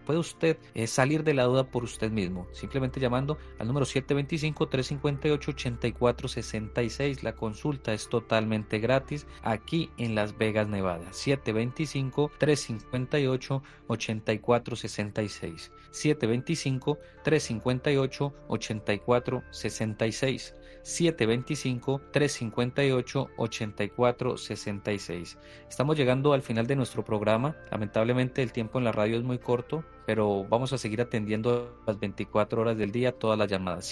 puede usted salir de la duda por usted mismo, simplemente llamando al número 725-358-8466. La consulta es totalmente gratis aquí en Las Vegas, Nevada. 725-358-8466. 725-358-8466. 725-358-8466. Estamos llegando al final de nuestro programa. Lamentablemente el tiempo en la radio es muy corto, pero vamos a seguir atendiendo las 24 horas del día todas las llamadas.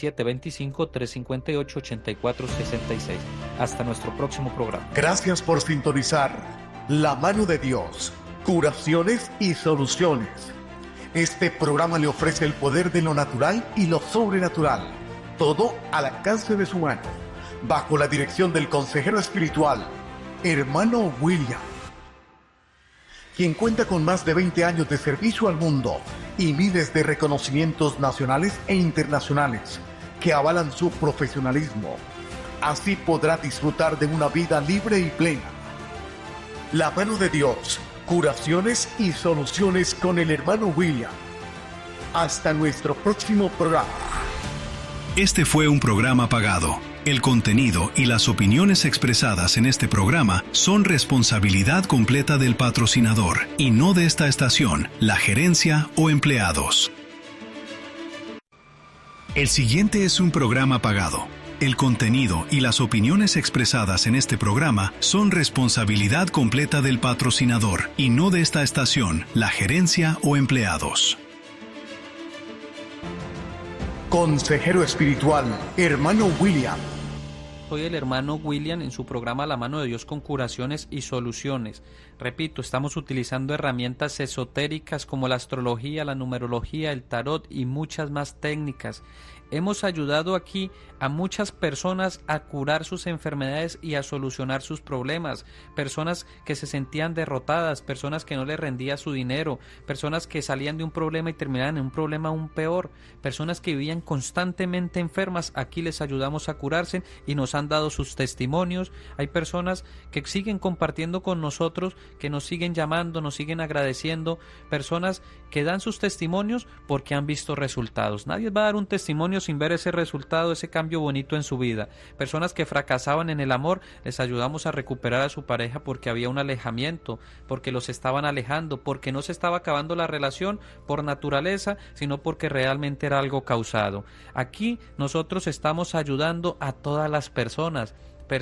725-358-8466. Hasta nuestro próximo programa. Gracias por sintonizar La Mano de Dios, curaciones y soluciones. Este programa le ofrece el poder de lo natural y lo sobrenatural, todo al alcance de su mano, bajo la dirección del consejero espiritual, hermano William, quien cuenta con más de 20 años de servicio al mundo y miles de reconocimientos nacionales e internacionales que avalan su profesionalismo. Así podrá disfrutar de una vida libre y plena. La Mano de Dios, curaciones y soluciones con el hermano William. Hasta nuestro próximo programa. Este fue un programa pagado. El contenido y las opiniones expresadas en este programa son responsabilidad completa del patrocinador y no de esta estación, la gerencia o empleados. El siguiente es un programa pagado. El contenido y las opiniones expresadas en este programa son responsabilidad completa del patrocinador y no de esta estación, la gerencia o empleados. Consejero espiritual, hermano William. Soy el hermano William en su programa La Mano de Dios con curaciones y soluciones. Repito, estamos utilizando herramientas esotéricas como la astrología, la numerología, el tarot y muchas más técnicas. Hemos ayudado aquí a muchas personas a curar sus enfermedades y a solucionar sus problemas. Personas que se sentían derrotadas, personas que no les rendía su dinero, personas que salían de un problema y terminaban en un problema aún peor, personas que vivían constantemente enfermas. Aquí les ayudamos a curarse y nos han dado sus testimonios. Hay personas que siguen compartiendo con nosotros, que nos siguen llamando, nos siguen agradeciendo, personas que dan sus testimonios porque han visto resultados. Nadie va a dar un testimonio sin ver ese resultado, ese cambio bonito en su vida. Personas que fracasaban en el amor, les ayudamos a recuperar a su pareja porque había un alejamiento, porque los estaban alejando, porque no se estaba acabando la relación por naturaleza, sino porque realmente era algo causado. Aquí nosotros estamos ayudando a todas las personas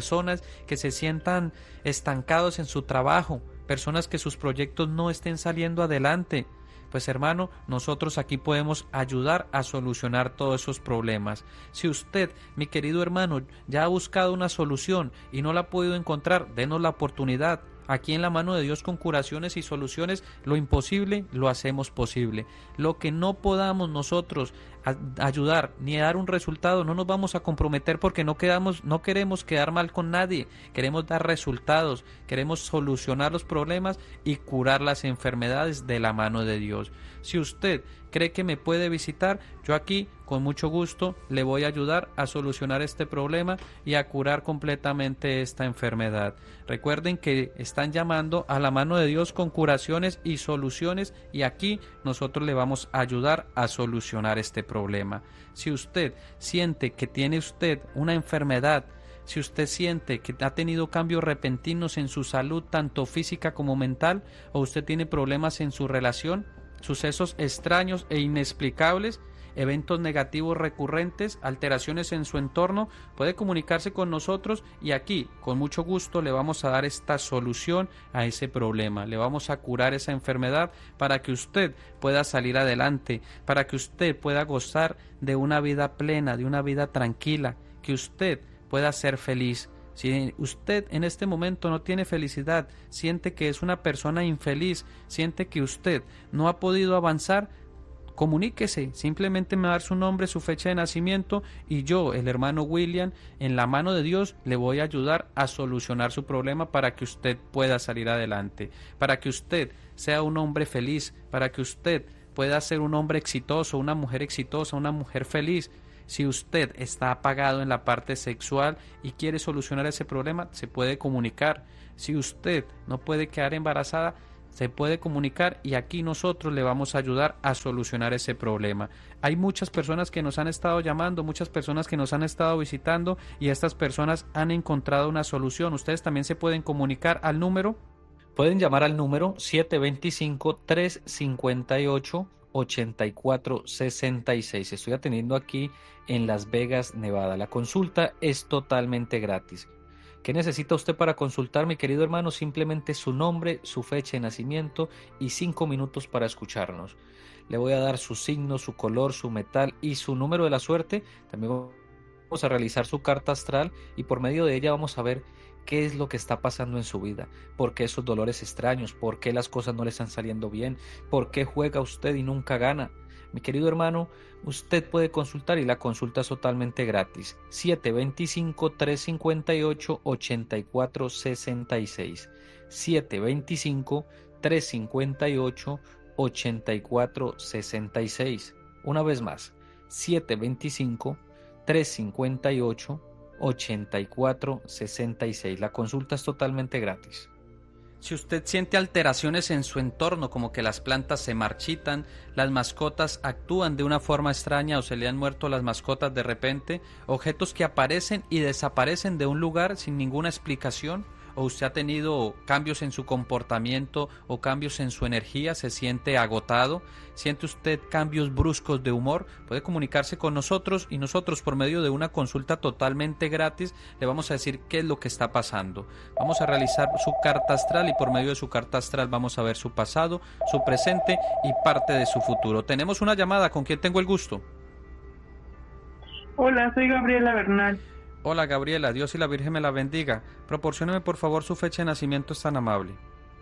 que se sientan estancados en su trabajo, personas que sus proyectos no estén saliendo adelante. Pues hermano, nosotros aquí podemos ayudar a solucionar todos esos problemas. Si usted, mi querido hermano, ya ha buscado una solución y no la ha podido encontrar, denos la oportunidad. Aquí en La Mano de Dios con curaciones y soluciones, lo imposible lo hacemos posible. Lo que no podamos nosotros ayudar ni dar un resultado, no nos vamos a comprometer porque no queremos quedar mal con nadie. Queremos dar resultados, queremos solucionar los problemas y curar las enfermedades de la mano de Dios. Si usted cree que me puede visitar, yo aquí con mucho gusto le voy a ayudar a solucionar este problema y a curar completamente esta enfermedad. Recuerden que están llamando a La Mano de Dios con curaciones y soluciones y aquí nosotros le vamos a ayudar a solucionar este problema. Si usted siente que tiene usted una enfermedad, si usted siente que ha tenido cambios repentinos en su salud, tanto física como mental, o usted tiene problemas en su relación, sucesos extraños e inexplicables, eventos negativos recurrentes, alteraciones en su entorno, puede comunicarse con nosotros y aquí, con mucho gusto, le vamos a dar esta solución a ese problema. Le vamos a curar esa enfermedad para que usted pueda salir adelante, para que usted pueda gozar de una vida plena, de una vida tranquila, que usted pueda ser feliz. Si usted en este momento no tiene felicidad, siente que es una persona infeliz, siente que usted no ha podido avanzar, comuníquese, simplemente me va a dar su nombre, su fecha de nacimiento y yo, el hermano William, en La Mano de Dios, le voy a ayudar a solucionar su problema para que usted pueda salir adelante, para que usted sea un hombre feliz, para que usted pueda ser un hombre exitoso, una mujer exitosa, una mujer feliz. Si usted está apagado en la parte sexual y quiere solucionar ese problema, se puede comunicar. Si usted no puede quedar embarazada, se puede comunicar y aquí nosotros le vamos a ayudar a solucionar ese problema. Hay muchas personas que nos han estado llamando, muchas personas que nos han estado visitando y estas personas han encontrado una solución. Ustedes también se pueden comunicar al número, pueden llamar al número 725-358-8466. Estoy atendiendo aquí en Las Vegas, Nevada. La consulta es totalmente gratis. ¿Qué necesita usted para consultar, mi querido hermano? Simplemente su nombre, su fecha de nacimiento y 5 minutos para escucharnos. Le voy a dar su signo, su color, su metal y su número de la suerte. También vamos a realizar su carta astral y por medio de ella vamos a ver qué es lo que está pasando en su vida, por qué esos dolores extraños, por qué las cosas no le están saliendo bien, por qué juega usted y nunca gana. Mi querido hermano, usted puede consultar y la consulta es totalmente gratis. 725-358-8466. 725-358-8466. Una vez más, 725-358-8466. La consulta es totalmente gratis. Si usted siente alteraciones en su entorno, como que las plantas se marchitan, las mascotas actúan de una forma extraña o se le han muerto las mascotas de repente, objetos que aparecen y desaparecen de un lugar sin ninguna explicación, o usted ha tenido cambios en su comportamiento o cambios en su energía, se siente agotado, siente usted cambios bruscos de humor, puede comunicarse con nosotros y nosotros por medio de una consulta totalmente gratis le vamos a decir qué es lo que está pasando. Vamos a realizar su carta astral y por medio de su carta astral vamos a ver su pasado, su presente y parte de su futuro. Tenemos una llamada, ¿con quién tengo el gusto? Hola, soy Gabriela Bernal. Hola Gabriela, Dios y la Virgen me la bendiga. Proporcióneme por favor su fecha de nacimiento, es tan amable.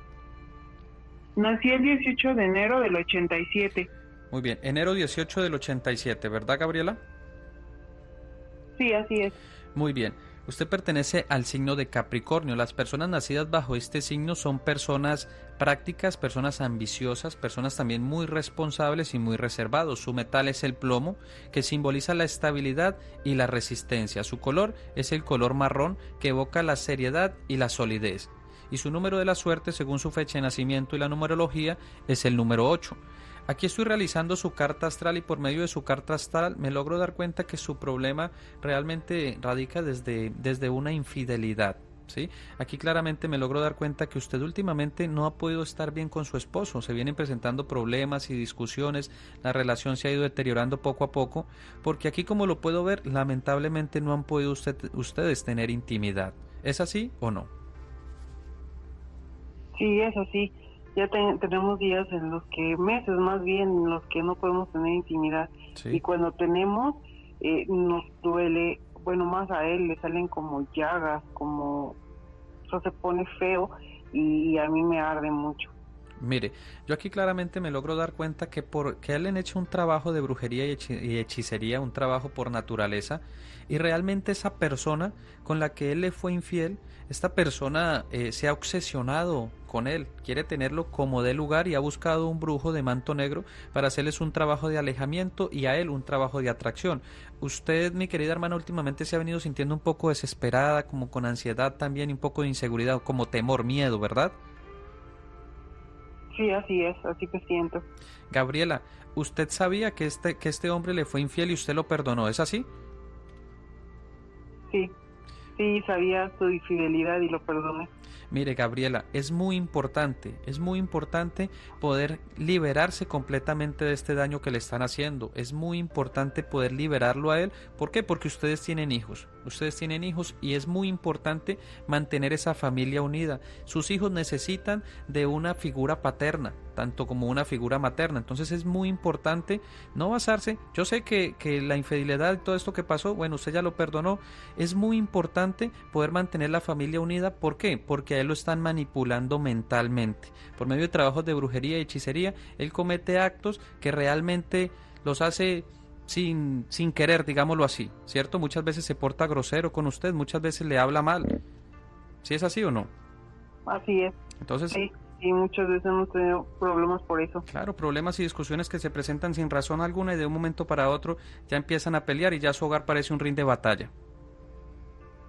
Nací el 18 de enero del 87. Muy bien, enero 18 del 87, ¿verdad Gabriela? Sí, así es. Muy bien, usted pertenece al signo de Capricornio. Las personas nacidas bajo este signo son personas prácticas, personas ambiciosas, personas también muy responsables y muy reservados. Su metal es el plomo, que simboliza la estabilidad y la resistencia. Su color es el color marrón, que evoca la seriedad y la solidez. Y su número de la suerte, según su fecha de nacimiento y la numerología, es el número 8. Aquí estoy realizando su carta astral y por medio de su carta astral me logro dar cuenta que su problema realmente radica desde una infidelidad. ¿Sí? Aquí claramente me logro dar cuenta que usted últimamente no ha podido estar bien con su esposo, se vienen presentando problemas y discusiones, la relación se ha ido deteriorando poco a poco, porque aquí como lo puedo ver, lamentablemente no han podido ustedes tener intimidad. ¿Es así o no? Sí, es así. Ya tenemos días en los que, meses más bien, en los que no podemos tener intimidad. Sí. Y cuando tenemos, nos duele. Bueno, más a él le salen como llagas, como eso se pone feo y a mí me arde mucho. Mire, yo aquí claramente me logro dar cuenta que a él le han hecho un trabajo de brujería y hechicería, un trabajo por naturaleza, y realmente esa persona con la que él le fue infiel, esta persona se ha obsesionado con él, quiere tenerlo como de lugar y ha buscado un brujo de manto negro para hacerles un trabajo de alejamiento y a él un trabajo de atracción. Usted, mi querida hermana, últimamente se ha venido sintiendo un poco desesperada, como con ansiedad también, un poco de inseguridad, como temor, miedo, ¿verdad? Sí, así es, así me siento. Gabriela, ¿usted sabía que este hombre le fue infiel y usted lo perdonó? ¿Es así? Sí, sabía su infidelidad y lo perdoné. Mire, Gabriela, es muy importante poder liberarse completamente de este daño que le están haciendo. Es muy importante poder liberarlo a él. ¿Por qué? Porque ustedes tienen hijos y es muy importante mantener esa familia unida. Sus hijos necesitan de una figura paterna, tanto como una figura materna. Entonces es muy importante no basarse. Yo sé que la infidelidad y todo esto que pasó, bueno, usted ya lo perdonó. Es muy importante poder mantener la familia unida. ¿Por qué? Porque a él lo están manipulando mentalmente. Por medio de trabajos de brujería y hechicería, él comete actos que realmente los hace sin querer, digámoslo así, ¿cierto? Muchas veces se porta grosero con usted, muchas veces le habla mal. ¿Sí es así o no? Así es. Entonces, sí, muchas veces hemos tenido problemas por eso. Claro, problemas y discusiones que se presentan sin razón alguna y de un momento para otro ya empiezan a pelear y ya su hogar parece un ring de batalla.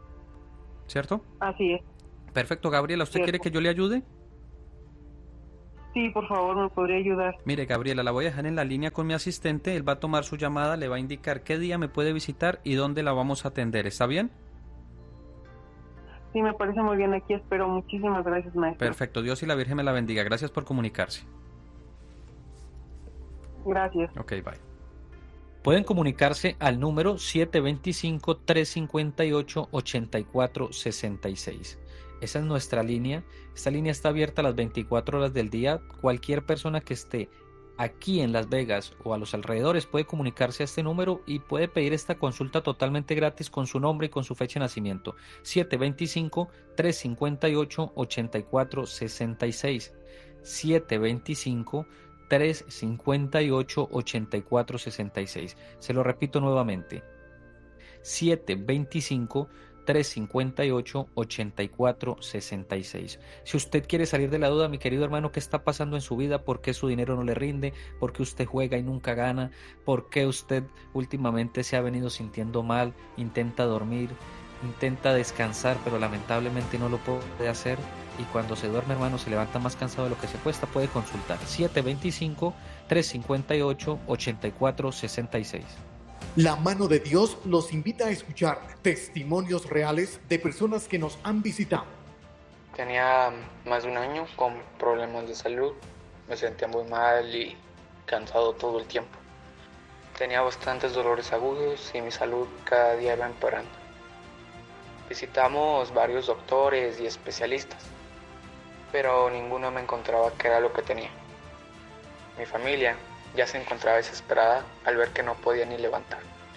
¿Cierto? Así es. Perfecto, Gabriela, ¿usted quiere que yo le ayude? Sí, por favor, me podría ayudar. Mire, Gabriela, la voy a dejar en la línea con mi asistente, él va a tomar su llamada, le va a indicar qué día me puede visitar y dónde la vamos a atender, ¿está bien? Sí, me parece muy bien, aquí espero. Muchísimas gracias, maestro. Perfecto, Dios y la Virgen me la bendiga, gracias por comunicarse. Gracias. Ok, bye. Pueden comunicarse al número 725-358-8466. Esa es nuestra línea. Esta línea está abierta a las 24 horas del día. Cualquier persona que esté aquí en Las Vegas o a los alrededores puede comunicarse a este número y puede pedir esta consulta totalmente gratis con su nombre y con su fecha de nacimiento. 725-358-8466. 725-358-8466. Se lo repito nuevamente. 725-358-8466. Si usted quiere salir de la duda, mi querido hermano, ¿qué está pasando en su vida? ¿Por qué su dinero no le rinde? ¿Por qué usted juega y nunca gana? ¿Por qué usted últimamente se ha venido sintiendo mal? Intenta dormir, intenta descansar, pero lamentablemente no lo puede hacer. Y cuando se duerme, hermano, se levanta más cansado de lo que se acuesta. Puede consultar 725-358-8466. La mano de Dios los invita a escuchar testimonios reales de personas que nos han visitado. Tenía más de un año con problemas de salud. Me sentía muy mal y cansado todo el tiempo. Tenía bastantes dolores agudos y mi salud cada día iba empeorando. Visitamos varios doctores y especialistas, pero ninguno me encontraba qué era lo que tenía. Mi familia ya se encontraba desesperada al ver que no podía ni levantar.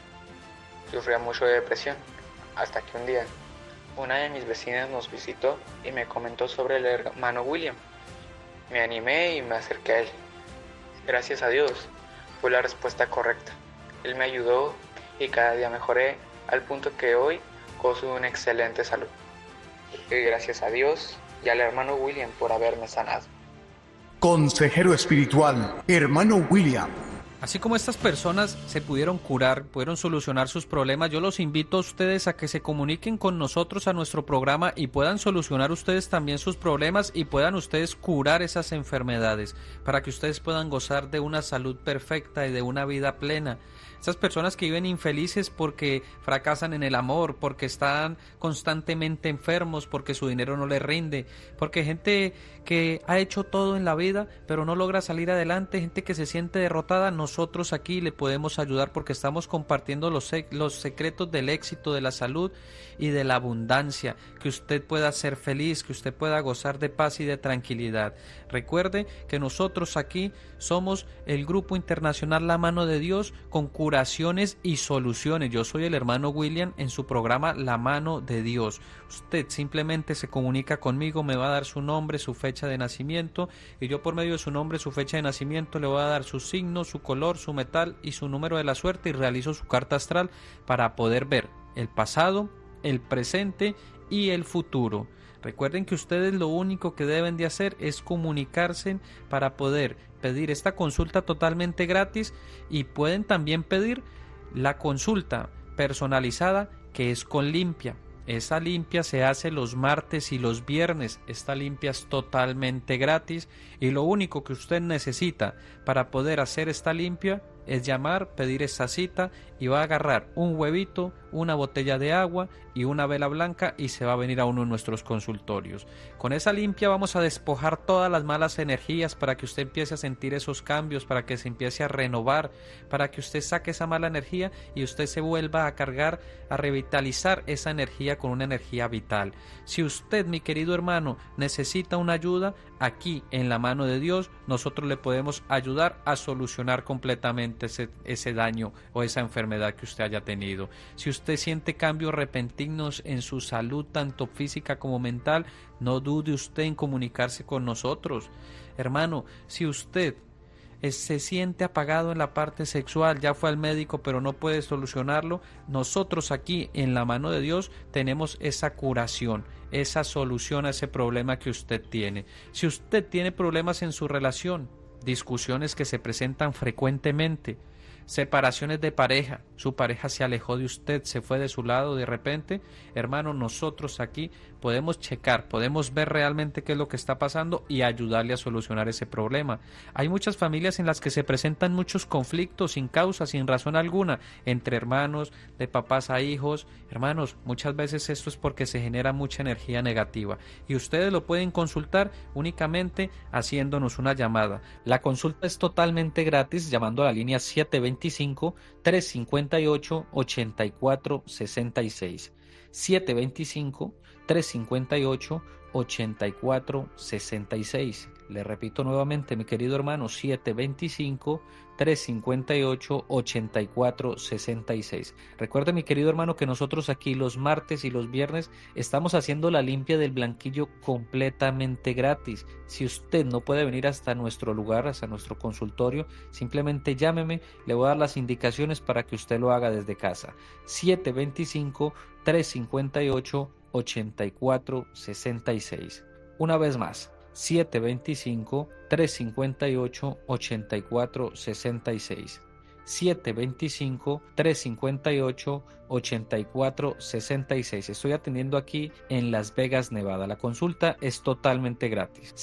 Sufría mucho de depresión, hasta que un día una de mis vecinas nos visitó y me comentó sobre el hermano William. Me animé y me acerqué a él. Gracias a Dios, fue la respuesta correcta. Él me ayudó y cada día mejoré al punto que hoy gozo de una excelente salud. Y gracias a Dios y al hermano William por haberme sanado. Consejero espiritual, hermano William. Así como estas personas se pudieron curar, pudieron solucionar sus problemas, yo los invito a ustedes a que se comuniquen con nosotros a nuestro programa y puedan solucionar ustedes también sus problemas y puedan ustedes curar esas enfermedades para que ustedes puedan gozar de una salud perfecta y de una vida plena. Esas personas que viven infelices porque fracasan en el amor, porque están constantemente enfermos, porque su dinero no les rinde, porque gente que ha hecho todo en la vida pero no logra salir adelante, gente que se siente derrotada, nosotros aquí le podemos ayudar porque estamos compartiendo los secretos del éxito, de la salud y de la abundancia, que usted pueda ser feliz, que usted pueda gozar de paz y de tranquilidad. Recuerde que nosotros aquí somos el Grupo Internacional La Mano de Dios con curaciones y soluciones. Yo soy el hermano William en su programa La Mano de Dios. Usted simplemente se comunica conmigo, me va a dar su nombre, su fecha de nacimiento y yo por medio de su nombre, su fecha de nacimiento le voy a dar su signo, su color, su metal y su número de la suerte y realizo su carta astral para poder ver el pasado, el presente y el futuro. Recuerden que ustedes lo único que deben de hacer es comunicarse para poder pedir esta consulta totalmente gratis y pueden también pedir la consulta personalizada que es con limpia. Esa limpia se hace los martes y los viernes. Esta limpia es totalmente gratis y lo único que usted necesita para poder hacer esta limpia es llamar, pedir esa cita y va a agarrar un huevito, una botella de agua y una vela blanca y se va a venir a uno de nuestros consultorios. Con esa limpia vamos a despojar todas las malas energías para que usted empiece a sentir esos cambios, para que se empiece a renovar, para que usted saque esa mala energía y usted se vuelva a cargar, a revitalizar esa energía con una energía vital. Si usted, mi querido hermano, necesita una ayuda, aquí en La Mano de Dios nosotros le podemos ayudar a solucionar completamente ese daño o esa enfermedad que usted haya tenido. Si usted siente cambios repentinos en su salud, tanto física como mental, no dude usted en comunicarse con nosotros. Hermano, si usted se siente apagado en la parte sexual, ya fue al médico pero no puede solucionarlo, nosotros aquí en La Mano de Dios tenemos esa curación, esa solución a ese problema que usted tiene. Si usted tiene problemas en su relación, discusiones que se presentan frecuentemente, separaciones de pareja, su pareja se alejó de usted, se fue de su lado de repente, hermano, nosotros aquí podemos checar, podemos ver realmente qué es lo que está pasando y ayudarle a solucionar ese problema. Hay muchas familias en las que se presentan muchos conflictos sin causa, sin razón alguna, entre hermanos, de papás a hijos. Hermanos, muchas veces esto es porque se genera mucha energía negativa y ustedes lo pueden consultar únicamente haciéndonos una llamada. La consulta es totalmente gratis llamando a la línea 725-358-8466. 725-358-8466. Le repito nuevamente, mi querido hermano, 725-358-8466. Recuerde, mi querido hermano, que nosotros aquí los martes y los viernes estamos haciendo la limpia del blanquillo completamente gratis. Si usted no puede venir hasta nuestro lugar, hasta nuestro consultorio, simplemente llámeme, le voy a dar las indicaciones para que usted lo haga desde casa. 725-358-8466. Una vez más, 725-358-8466. 725-358-8466. Estoy atendiendo aquí en Las Vegas, Nevada. La consulta es totalmente gratis.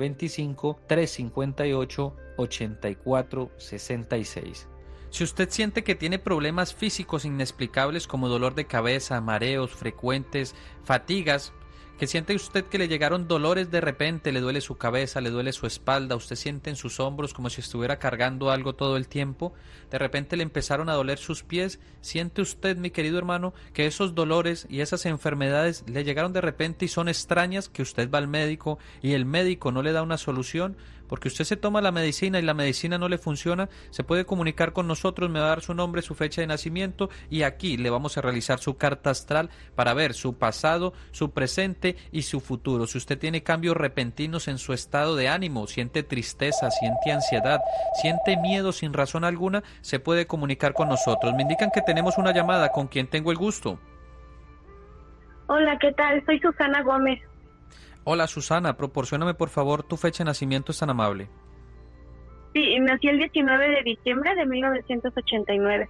725-358-8466. Si usted siente que tiene problemas físicos inexplicables como dolor de cabeza, mareos frecuentes, fatigas, que siente usted que le llegaron dolores de repente, le duele su cabeza, le duele su espalda, usted siente en sus hombros como si estuviera cargando algo todo el tiempo, de repente le empezaron a doler sus pies, siente usted, mi querido hermano, que esos dolores y esas enfermedades le llegaron de repente y son extrañas, que usted va al médico y el médico no le da una solución, porque usted se toma la medicina y la medicina no le funciona, se puede comunicar con nosotros, me va a dar su nombre, su fecha de nacimiento y aquí le vamos a realizar su carta astral para ver su pasado, su presente y su futuro. Si usted tiene cambios repentinos en su estado de ánimo, siente tristeza, siente ansiedad, siente miedo sin razón alguna, se puede comunicar con nosotros. Me indican que tenemos una llamada. ¿Con quién tengo el gusto? Hola, ¿qué tal? Soy Susana Gómez. Hola Susana, proporcióname por favor tu fecha de nacimiento, es tan amable. Sí, nací el 19 de diciembre de 1989.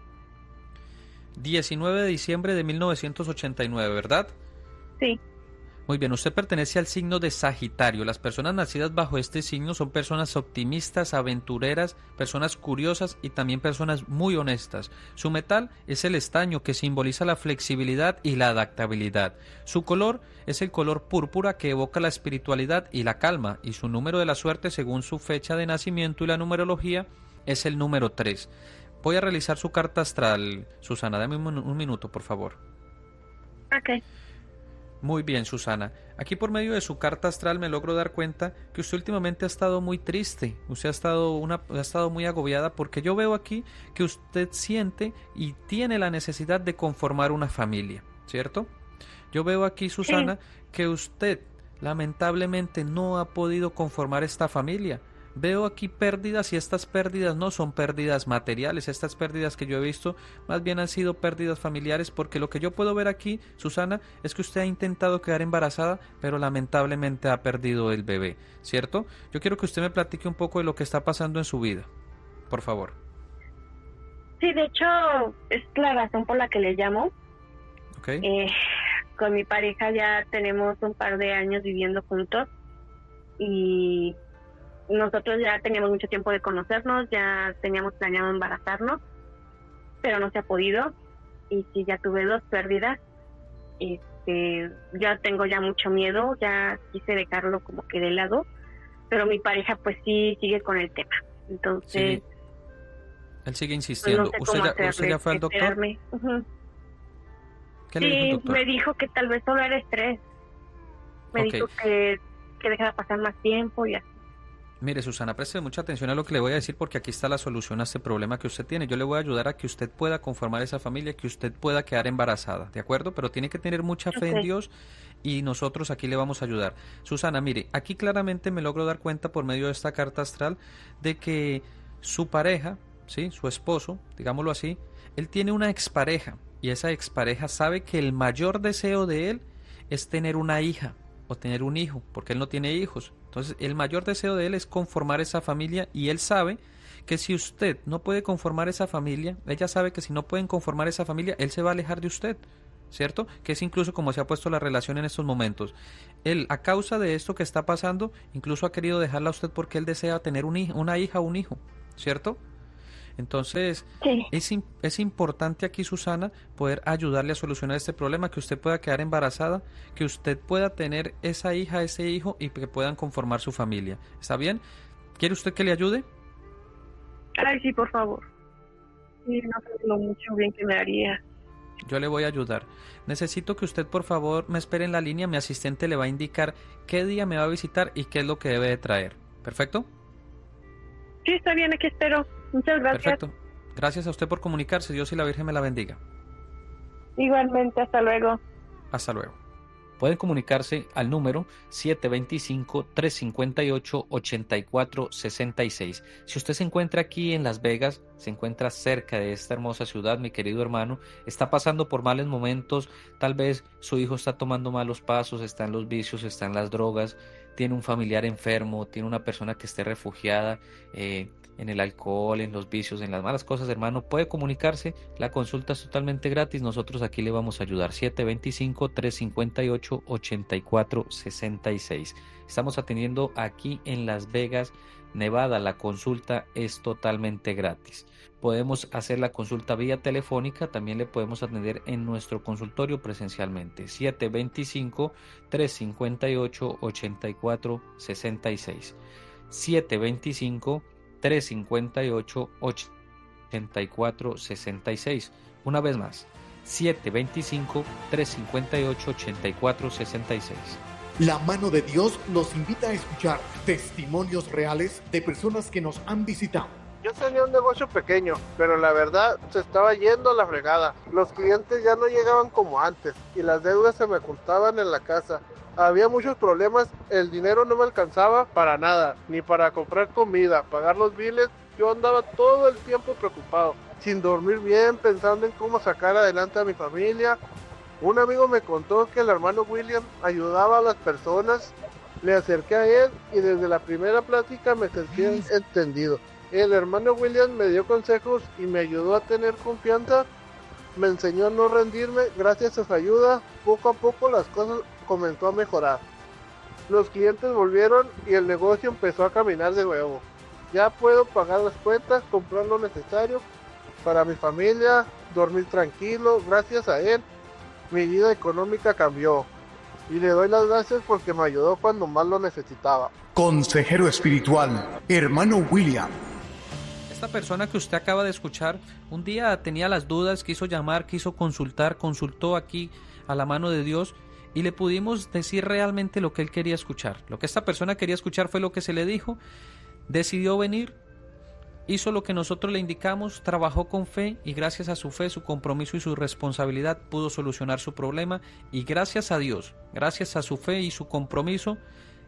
19 de diciembre de 1989, ¿verdad? Sí. Muy bien, usted pertenece al signo de Sagitario. Las personas nacidas bajo este signo son personas optimistas, aventureras, personas curiosas y también personas muy honestas. Su metal es el estaño, que simboliza la flexibilidad y la adaptabilidad. Su color es el color púrpura, que evoca la espiritualidad y la calma, y su número de la suerte, según su fecha de nacimiento y la numerología, es el número 3. Voy a realizar su carta astral. Susana, dame un minuto, por favor. Ok. Muy bien, Susana. Aquí por medio de su carta astral me logro dar cuenta que usted últimamente ha estado muy triste, usted ha estado muy agobiada, porque yo veo aquí que usted siente y tiene la necesidad de conformar una familia, ¿cierto? Yo veo aquí, Susana, que usted lamentablemente no ha podido conformar esta familia. Veo aquí pérdidas y estas pérdidas no son pérdidas materiales, estas pérdidas que yo he visto más bien han sido pérdidas familiares, porque lo que yo puedo ver aquí, Susana, es que usted ha intentado quedar embarazada, pero lamentablemente ha perdido el bebé, ¿cierto? Yo quiero que usted me platique un poco de lo que está pasando en su vida, por favor. Sí, de hecho, es la razón por la que le llamo. Okay. Con mi pareja ya tenemos un par de años viviendo juntos y nosotros ya teníamos mucho tiempo de conocernos, ya teníamos planeado embarazarnos, pero no se ha podido. Y sí, ya tuve 2 pérdidas. Ya tengo mucho miedo, ya quise dejarlo como que de lado, pero mi pareja pues sí sigue con el tema. Entonces, sí. Él sigue insistiendo. Pues no sé ¿Usted ya fue al doctor? Uh-huh. ¿Qué le dijo el doctor? Me dijo que tal vez solo era estrés. Me dijo que dejara pasar más tiempo y así. Mire, Susana, preste mucha atención a lo que le voy a decir, porque aquí está la solución a este problema que usted tiene. Yo le voy a ayudar a que usted pueda conformar esa familia, que usted pueda quedar embarazada, ¿de acuerdo? Pero tiene que tener mucha fe en Dios y nosotros aquí le vamos a ayudar. Susana, mire, aquí claramente me logro dar cuenta por medio de esta carta astral de que su pareja, ¿sí? Su esposo, digámoslo así, él tiene una expareja y esa expareja sabe que el mayor deseo de él es tener una hija o tener un hijo, porque él no tiene hijos. Entonces, el mayor deseo de él es conformar esa familia y él sabe que si usted no puede conformar esa familia, ella sabe que si no pueden conformar esa familia, él se va a alejar de usted. ¿cierto? Que es incluso como se ha puesto la relación en estos momentos. Él, a causa de esto que está pasando, incluso ha querido dejarla a usted porque él desea tener una hija o un hijo, ¿cierto? Entonces, sí, es importante aquí, Susana, poder ayudarle a solucionar este problema, que usted pueda quedar embarazada, que usted pueda tener esa hija, ese hijo y que puedan conformar su familia. ¿Está bien? ¿Quiere usted que le ayude? Ay, sí, por favor. Sí, no sé lo mucho bien que me haría. Yo le voy a ayudar. Necesito que usted, por favor, me espere en la línea. Mi asistente le va a indicar qué día me va a visitar y qué es lo que debe de traer. ¿Perfecto? Sí, está bien, aquí espero. Muchas gracias. Perfecto. Gracias a usted por comunicarse. Dios y la Virgen me la bendiga. Igualmente, hasta luego. Hasta luego. Pueden comunicarse al número 725-358-8466. Si usted se encuentra aquí en Las Vegas, se encuentra cerca de esta hermosa ciudad, mi querido hermano, está pasando por malos momentos, tal vez su hijo está tomando malos pasos, está en los vicios, está en las drogas, tiene un familiar enfermo, tiene una persona que esté refugiada en el alcohol, en los vicios, en las malas cosas, hermano, puede comunicarse. La consulta es totalmente gratis. Nosotros aquí le vamos a ayudar. 725-358-8466. Estamos atendiendo aquí en Las Vegas, Nevada. La consulta es totalmente gratis. Podemos hacer la consulta vía telefónica, también le podemos atender en nuestro consultorio presencialmente. 725-358-8466. 725-358-8466. Una vez más, 725-358-8466. La mano de Dios nos invita a escuchar testimonios reales de personas que nos han visitado. Yo tenía un negocio pequeño, pero la verdad se estaba yendo a la fregada. Los clientes ya no llegaban como antes y las deudas se me ocultaban en la casa. Había muchos problemas, el dinero no me alcanzaba para nada, ni para comprar comida, pagar los biles. Yo andaba todo el tiempo preocupado, sin dormir bien, pensando en cómo sacar adelante a mi familia. Un amigo me contó que el hermano William ayudaba a las personas. Le acerqué a él y desde la primera plática me sentí entendido. El hermano William me dio consejos y me ayudó a tener confianza. Me enseñó a no rendirme. Gracias a su ayuda, poco a poco las cosas comenzó a mejorar. Los clientes volvieron y el negocio empezó a caminar de nuevo. Ya puedo pagar las cuentas, comprar lo necesario para mi familia, dormir tranquilo. Gracias a él, mi vida económica cambió. Y le doy las gracias porque me ayudó cuando más lo necesitaba. Consejero espiritual, hermano William. Esta persona que usted acaba de escuchar, un día tenía las dudas, quiso llamar, quiso consultar, consultó aquí a la mano de Dios y le pudimos decir realmente lo que él quería escuchar. Lo que esta persona quería escuchar fue lo que se le dijo, decidió venir, hizo lo que nosotros le indicamos, trabajó con fe y gracias a su fe, su compromiso y su responsabilidad pudo solucionar su problema y gracias a Dios, gracias a su fe y su compromiso,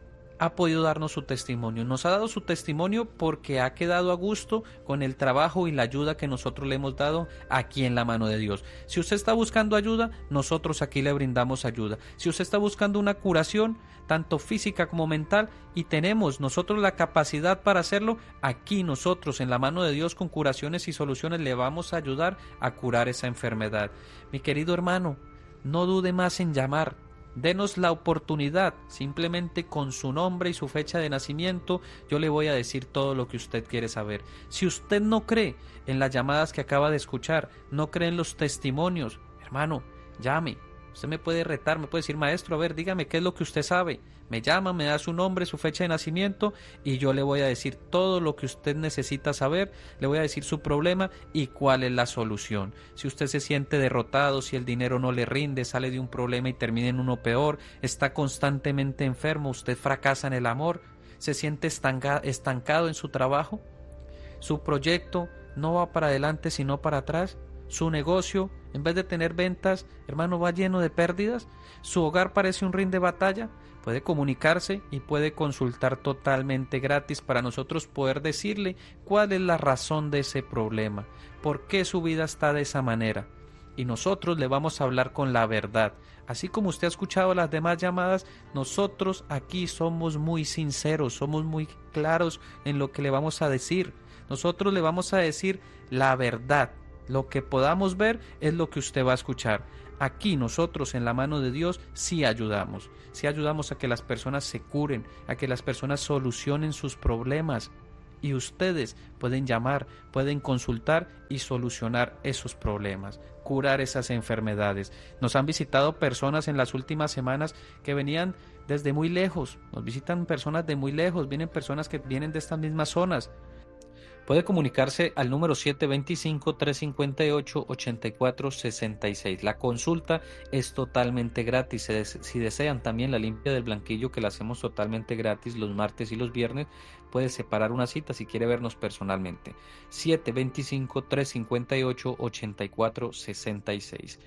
ha podido darnos su testimonio. Nos ha dado su testimonio porque ha quedado a gusto con el trabajo y la ayuda que nosotros le hemos dado aquí en la mano de Dios. Si usted está buscando ayuda, nosotros aquí le brindamos ayuda. Si usted está buscando una curación, tanto física como mental, y tenemos nosotros la capacidad para hacerlo, aquí nosotros en la mano de Dios con curaciones y soluciones le vamos a ayudar a curar esa enfermedad. Mi querido hermano, no dude más en llamar. Denos la oportunidad, simplemente con su nombre y su fecha de nacimiento, yo le voy a decir todo lo que usted quiere saber. Si usted no cree en las llamadas que acaba de escuchar, no cree en los testimonios, hermano, llame. Usted me puede retar, me puede decir, maestro, a ver, dígame qué es lo que usted sabe. Me llama, me da su nombre, su fecha de nacimiento y yo le voy a decir todo lo que usted necesita saber, le voy a decir su problema y cuál es la solución. Si usted se siente derrotado, si el dinero no le rinde, sale de un problema y termina en uno peor, está constantemente enfermo, usted fracasa en el amor, se siente estancado en su trabajo, su proyecto no va para adelante sino para atrás, su negocio, en vez de tener ventas, hermano, va lleno de pérdidas, su hogar parece un ring de batalla, puede comunicarse y puede consultar totalmente gratis para nosotros poder decirle cuál es la razón de ese problema, por qué su vida está de esa manera. Y nosotros le vamos a hablar con la verdad. Así como usted ha escuchado las demás llamadas, nosotros aquí somos muy sinceros, somos muy claros en lo que le vamos a decir. Nosotros le vamos a decir la verdad. Lo que podamos ver es lo que usted va a escuchar. Aquí nosotros en la mano de Dios sí ayudamos a que las personas se curen, a que las personas solucionen sus problemas. Y ustedes pueden llamar, pueden consultar y solucionar esos problemas, curar esas enfermedades. Nos han visitado personas en las últimas semanas que venían desde muy lejos, nos visitan personas de muy lejos, vienen personas que vienen de estas mismas zonas. Puede comunicarse al número 725-358-8466. La consulta es totalmente gratis. Si desean también la limpia del blanquillo, que la hacemos totalmente gratis los martes y los viernes, puede separar una cita si quiere vernos personalmente. 725-358-8466.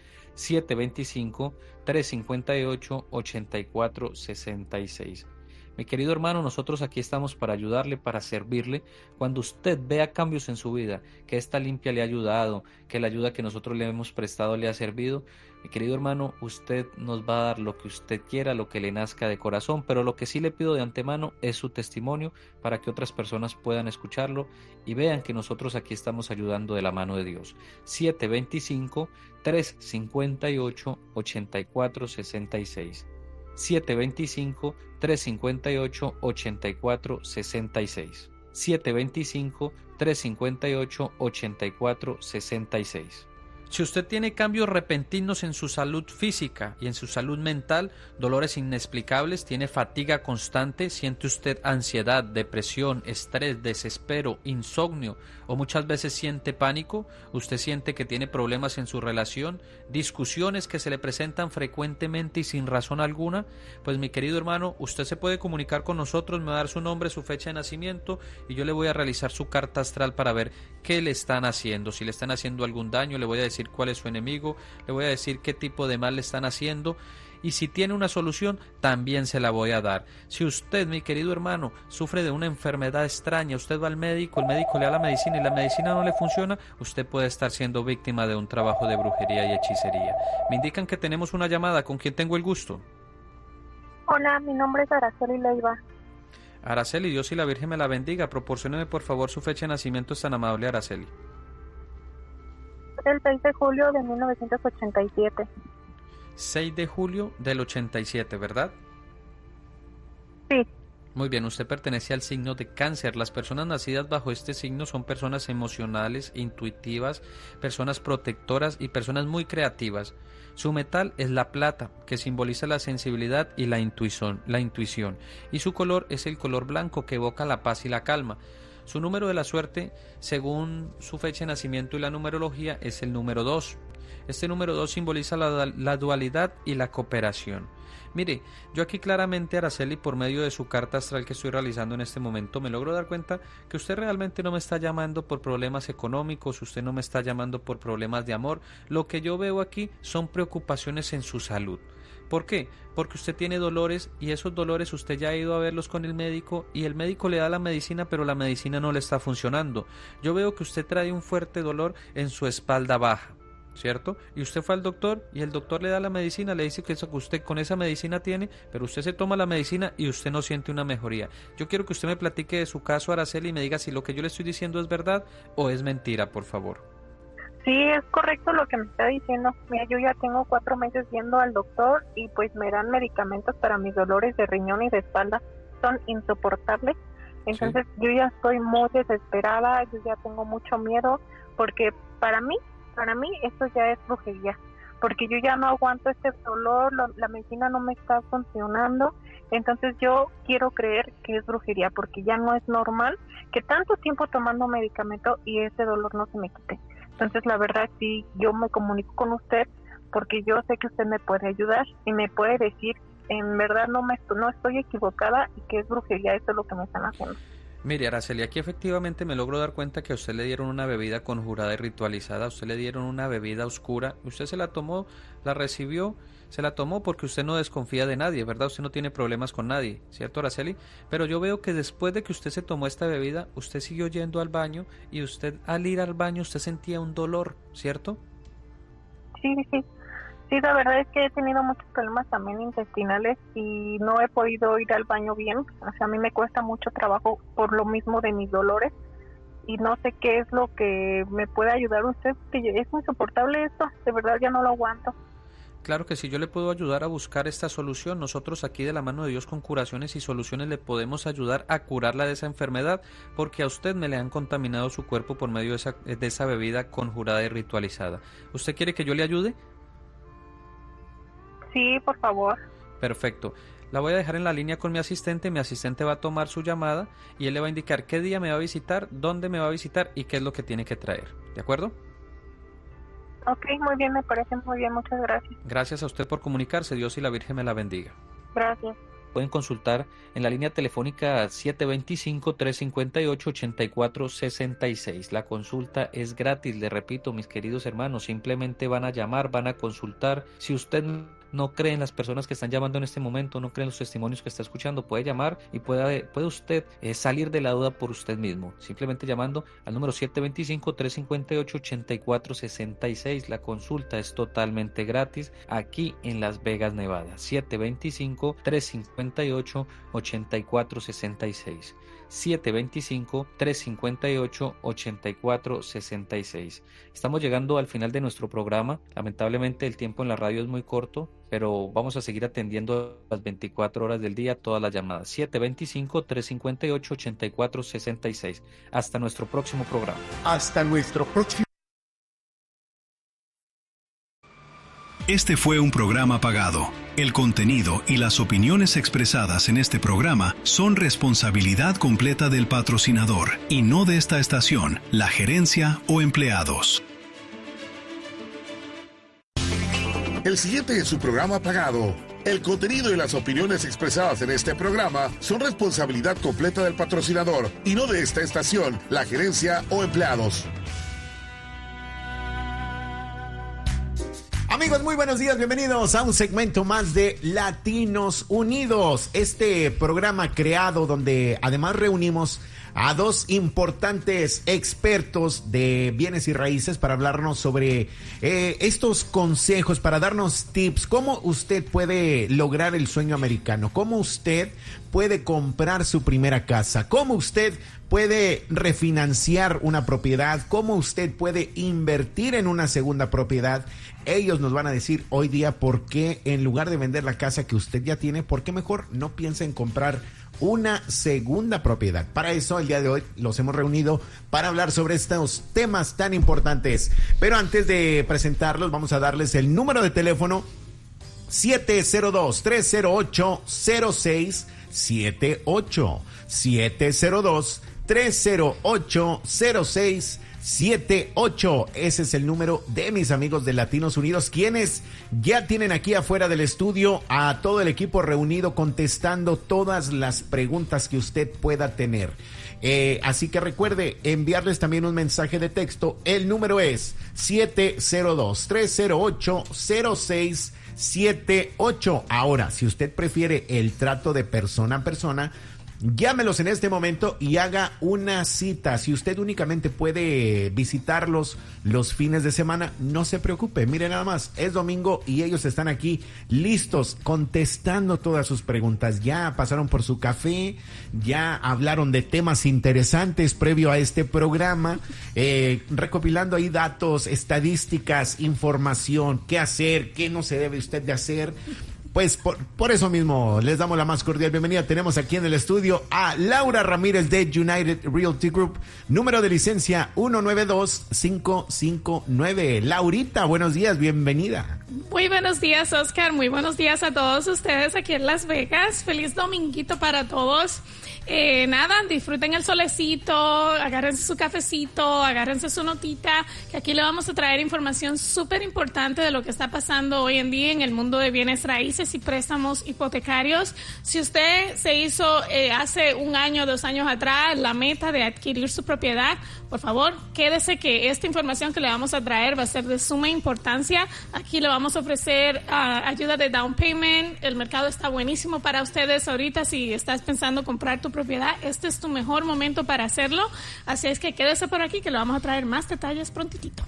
725-358-8466. Mi querido hermano, nosotros aquí estamos para ayudarle, para servirle. Cuando usted vea cambios en su vida, que esta limpia le ha ayudado, que la ayuda que nosotros le hemos prestado le ha servido, mi querido hermano, usted nos va a dar lo que usted quiera, lo que le nazca de corazón, pero lo que sí le pido de antemano es su testimonio para que otras personas puedan escucharlo y vean que nosotros aquí estamos ayudando de la mano de Dios. 725-358-8466. 725-358-8466. 725-358-8466. Si usted tiene cambios repentinos en su salud física y en su salud mental, dolores inexplicables, tiene fatiga constante, siente usted ansiedad, depresión, estrés, desespero, insomnio o muchas veces siente pánico, usted siente que tiene problemas en su relación, discusiones que se le presentan frecuentemente y sin razón alguna, pues mi querido hermano, usted se puede comunicar con nosotros, me va a dar su nombre, su fecha de nacimiento y yo le voy a realizar su carta astral para ver qué le están haciendo, si le están haciendo algún daño, le voy a decir cuál es su enemigo, le voy a decir qué tipo de mal le están haciendo y si tiene una solución también se la voy a dar. Si usted, mi querido hermano, sufre de una enfermedad extraña, usted va al médico, el médico le da la medicina y la medicina no le funciona, usted puede estar siendo víctima de un trabajo de brujería y hechicería. Me indican que tenemos una llamada, ¿con quién tengo el gusto? Hola, mi nombre es Araceli Leiva. Araceli, Dios y la Virgen me la bendiga. Proporcióneme por favor su fecha de nacimiento, es tan amable, Araceli. El 6 de julio de 1987. 6 de julio del 87, ¿verdad? Sí. Muy bien, usted pertenece al signo de Cáncer. Las personas nacidas bajo este signo son personas emocionales, intuitivas, personas protectoras y personas muy creativas. Su metal es la plata, que simboliza la sensibilidad y la intuición, y su color es el color blanco, que evoca la paz y la calma. Su número de la suerte, según su fecha de nacimiento y la numerología, es el número 2. Este número 2 simboliza la dualidad y la cooperación. Mire, yo aquí claramente, Araceli, por medio de su carta astral que estoy realizando en este momento, me logro dar cuenta que usted realmente no me está llamando por problemas económicos, usted no me está llamando por problemas de amor. Lo que yo veo aquí son preocupaciones en su salud. ¿Por qué? Porque usted tiene dolores y esos dolores usted ya ha ido a verlos con el médico y el médico le da la medicina, pero la medicina no le está funcionando. Yo veo que usted trae un fuerte dolor en su espalda baja, ¿cierto? Y usted fue al doctor y el doctor le da la medicina, le dice que eso que usted con esa medicina tiene, pero usted se toma la medicina y usted no siente una mejoría. Yo quiero que usted me platique de su caso, Araceli, y me diga si lo que yo le estoy diciendo es verdad o es mentira, por favor. Sí, es correcto lo que me está diciendo. Mira, yo ya tengo 4 meses yendo al doctor y pues me dan medicamentos para mis dolores de riñón y de espalda. Son insoportables. Entonces sí, yo ya estoy muy desesperada, yo ya tengo mucho miedo porque para mí esto ya es brujería. Porque yo ya no aguanto este dolor, la medicina no me está funcionando. Entonces yo quiero creer que es brujería porque ya no es normal que tanto tiempo tomando medicamento y ese dolor no se me quite. Entonces, la verdad, sí, yo me comunico con usted porque yo sé que usted me puede ayudar y me puede decir, en verdad no estoy equivocada y que es brujería, eso es lo que me están haciendo. Mire, Araceli, aquí efectivamente me logro dar cuenta que a usted le dieron una bebida conjurada y ritualizada, a usted le dieron una bebida oscura, usted se la tomó, la recibió, se la tomó porque usted no desconfía de nadie, ¿verdad? Usted no tiene problemas con nadie, ¿cierto, Araceli? Pero yo veo que después de que usted se tomó esta bebida, usted siguió yendo al baño y usted al ir al baño usted sentía un dolor, ¿cierto? Sí. Sí, la verdad es que he tenido muchos problemas también intestinales y no he podido ir al baño bien. O sea, a mí me cuesta mucho trabajo por lo mismo de mis dolores y no sé qué es lo que me puede ayudar usted. Es insoportable esto, de verdad ya no lo aguanto. Claro que sí, yo le puedo ayudar a buscar esta solución. Nosotros aquí de la mano de Dios con curaciones y soluciones le podemos ayudar a curarla de esa enfermedad, porque a usted me le han contaminado su cuerpo por medio de esa bebida conjurada y ritualizada. ¿Usted quiere que yo le ayude? Sí, por favor. Perfecto. La voy a dejar en la línea con mi asistente va a tomar su llamada y él le va a indicar qué día me va a visitar, dónde me va a visitar y qué es lo que tiene que traer. ¿De acuerdo? Ok, muy bien, me parece muy bien, muchas gracias. Gracias a usted por comunicarse, Dios y la Virgen me la bendiga. Gracias. Pueden consultar en la línea telefónica 725-358-8466. La consulta es gratis, le repito, mis queridos hermanos, simplemente van a llamar, van a consultar. Si usted no cree en las personas que están llamando en este momento, no cree en los testimonios que está escuchando, puede llamar y puede usted salir de la duda por usted mismo, simplemente llamando al número 725-358-8466. La consulta es totalmente gratis aquí en Las Vegas, Nevada. 725-358-8466. 725-358-8466. Estamos llegando al final de nuestro programa. Lamentablemente el tiempo en la radio es muy corto, pero vamos a seguir atendiendo las 24 horas del día todas las llamadas. 725-358-8466. Hasta nuestro próximo programa. Hasta nuestro próximo. Este fue un programa pagado. El contenido y las opiniones expresadas en este programa son responsabilidad completa del patrocinador y no de esta estación, la gerencia o empleados. El siguiente es su programa pagado. El contenido y las opiniones expresadas en este programa son responsabilidad completa del patrocinador y no de esta estación, la gerencia o empleados. Amigos, muy buenos días, bienvenidos a un segmento más de Latinos Unidos, este programa creado donde además reunimos a dos importantes expertos de bienes y raíces para hablarnos sobre estos consejos, para darnos tips, cómo usted puede lograr el sueño americano, cómo usted puede comprar su primera casa, cómo usted puede refinanciar una propiedad, cómo usted puede invertir en una segunda propiedad. Ellos nos van a decir hoy día por qué, en lugar de vender la casa que usted ya tiene, por qué mejor no piensa en comprar una segunda propiedad. Para eso, el día de hoy los hemos reunido para hablar sobre estos temas tan importantes. Pero antes de presentarlos, vamos a darles el número de teléfono 702-308-0678. 702-308-0678. 78, ese es el número de mis amigos de Latinos Unidos, quienes ya tienen aquí afuera del estudio a todo el equipo reunido contestando todas las preguntas que usted pueda tener. Así que recuerde enviarles también un mensaje de texto. El número es 702-308-0678. Ahora, si usted prefiere el trato de persona a persona, llámelos en este momento y haga una cita. Si usted únicamente puede visitarlos los fines de semana, no se preocupe. Mire nada más, es domingo y ellos están aquí listos contestando todas sus preguntas. Ya pasaron por su café, ya hablaron de temas interesantes previo a este programa, recopilando ahí datos, estadísticas, información, qué hacer, qué no se debe usted de hacer. Pues por eso mismo les damos la más cordial bienvenida. Tenemos aquí en el estudio a Laura Ramírez de United Realty Group, número de licencia 192559. Laurita, buenos días, bienvenida. Muy buenos días, Oscar. Muy buenos días a todos ustedes aquí en Las Vegas. Feliz dominguito para todos. Nada, disfruten el solecito, agárrense su cafecito, agárrense su notita, que aquí le vamos a traer información súper importante de lo que está pasando hoy en día en el mundo de bienes raíces y préstamos hipotecarios. Si usted se hizo hace un año, 2 años atrás, la meta de adquirir su propiedad, por favor, quédese que esta información que le vamos a traer va a ser de suma importancia. Aquí le vamos a ofrecer ayuda de down payment. El mercado está buenísimo para ustedes ahorita. Si estás pensando comprar tu propiedad, este es tu mejor momento para hacerlo. Así es que quédese por aquí que le vamos a traer más detalles prontitito.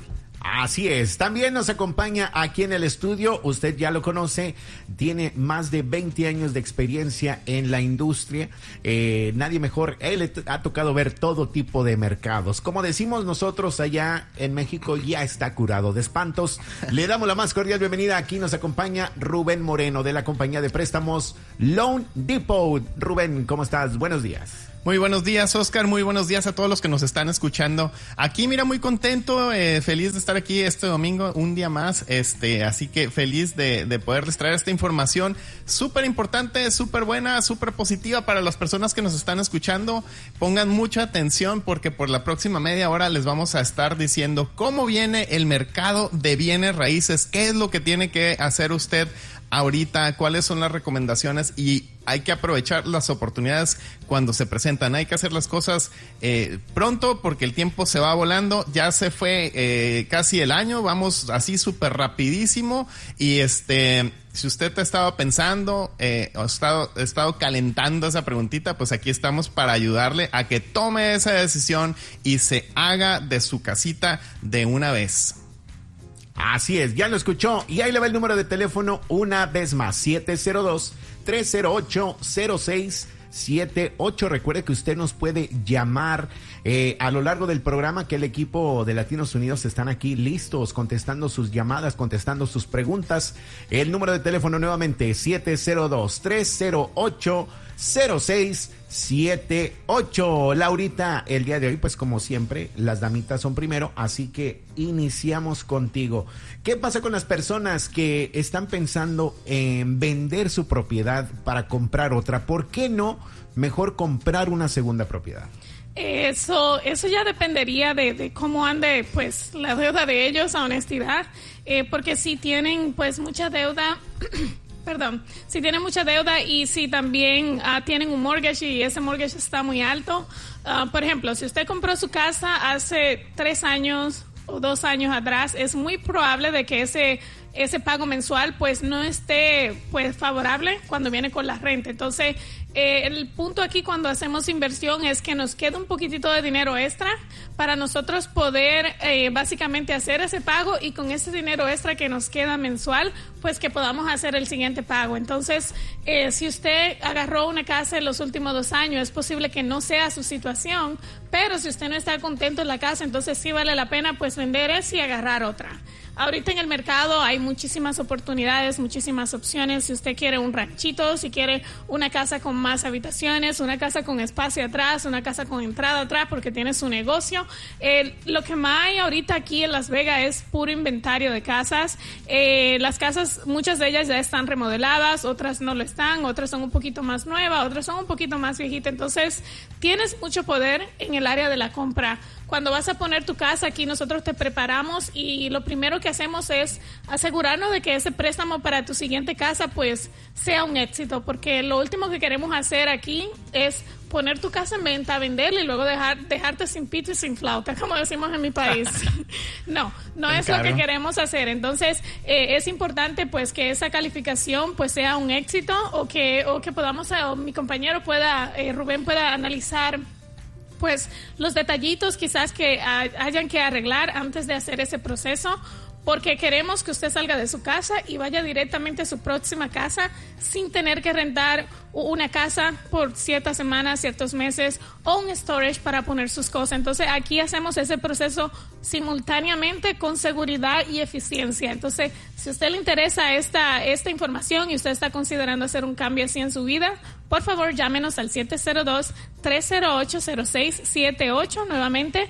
Así es. También nos acompaña aquí en el estudio, usted ya lo conoce, tiene más de 20 años de experiencia en la industria. Nadie mejor, él le ha tocado ver todo tipo de mercados. Como decimos nosotros allá en México, ya está curado de espantos. Le damos la más cordial bienvenida. Aquí nos acompaña Rubén Moreno de la compañía de préstamos Loan Depot. Rubén, ¿cómo estás? Buenos días. Muy buenos días, Oscar. Muy buenos días a todos los que nos están escuchando. Aquí, mira, muy contento, feliz de estar aquí este domingo, un día más. Así que feliz de poderles traer esta información súper importante, súper buena, súper positiva para las personas que nos están escuchando. Pongan mucha atención porque por la próxima media hora les vamos a estar diciendo cómo viene el mercado de bienes raíces, qué es lo que tiene que hacer usted ahorita, cuáles son las recomendaciones, y hay que aprovechar las oportunidades cuando se presentan. Hay que hacer las cosas pronto porque el tiempo se va volando. Ya se fue casi el año, vamos así súper rapidísimo. Y si usted ha estado pensando o ha estado calentando esa preguntita, pues aquí estamos para ayudarle a que tome esa decisión y se haga de su casita de una vez. Así es, ya lo escuchó. Y ahí le va el número de teléfono una vez más, 702-308-0678. Recuerde que usted nos puede llamar a lo largo del programa, que el equipo de Latinos Unidos están aquí listos, contestando sus llamadas, contestando sus preguntas. El número de teléfono nuevamente, 702-308-0678. Laurita, el día de hoy, pues como siempre, las damitas son primero, así que iniciamos contigo. ¿Qué pasa con las personas que están pensando en vender su propiedad para comprar otra? ¿Por qué no mejor comprar una segunda propiedad? Eso ya dependería de cómo ande pues la deuda de ellos, a honestidad, porque si tienen pues mucha deuda si tienen mucha deuda y si también tienen un mortgage y ese mortgage está muy alto, por ejemplo, si usted compró su casa hace 3 años o 2 años atrás, es muy probable de que ese pago mensual pues no esté pues favorable cuando viene con la renta. Entonces el punto aquí cuando hacemos inversión es que nos quede un poquitito de dinero extra para nosotros poder básicamente hacer ese pago, y con ese dinero extra que nos queda mensual pues que podamos hacer el siguiente pago. Entonces si usted agarró una casa en los últimos 2 años, es posible que no sea su situación, pero si usted no está contento en la casa, entonces sí vale la pena pues vender esa y agarrar otra. Ahorita en el mercado hay muchísimas oportunidades, muchísimas opciones. Si usted quiere un ranchito, si quiere una casa con más habitaciones, una casa con espacio atrás, una casa con entrada atrás porque tiene su negocio. Lo que más hay ahorita aquí en Las Vegas es puro inventario de casas. Las casas, muchas de ellas ya están remodeladas, otras no lo están, otras son un poquito más nuevas, otras son un poquito más viejitas. Entonces, tienes mucho poder en el área de la compra. Cuando vas a poner tu casa aquí, nosotros te preparamos y lo primero que hacemos es asegurarnos de que ese préstamo para tu siguiente casa pues sea un éxito, porque lo último que queremos hacer aquí es poner tu casa en venta, venderla y luego dejarte sin pito y sin flauta, como decimos en mi país. No es lo que queremos hacer. Entonces es importante pues que esa calificación pues sea un éxito, o que podamos, o mi compañero Rubén pueda analizar pues los detallitos quizás que hayan que arreglar antes de hacer ese proceso, porque queremos que usted salga de su casa y vaya directamente a su próxima casa sin tener que rentar una casa por ciertas semanas, ciertos meses, o un storage para poner sus cosas. Entonces aquí hacemos ese proceso simultáneamente con seguridad y eficiencia. Entonces, si a usted le interesa esta información y usted está considerando hacer un cambio así en su vida, por favor llámenos al 702-308-0678, nuevamente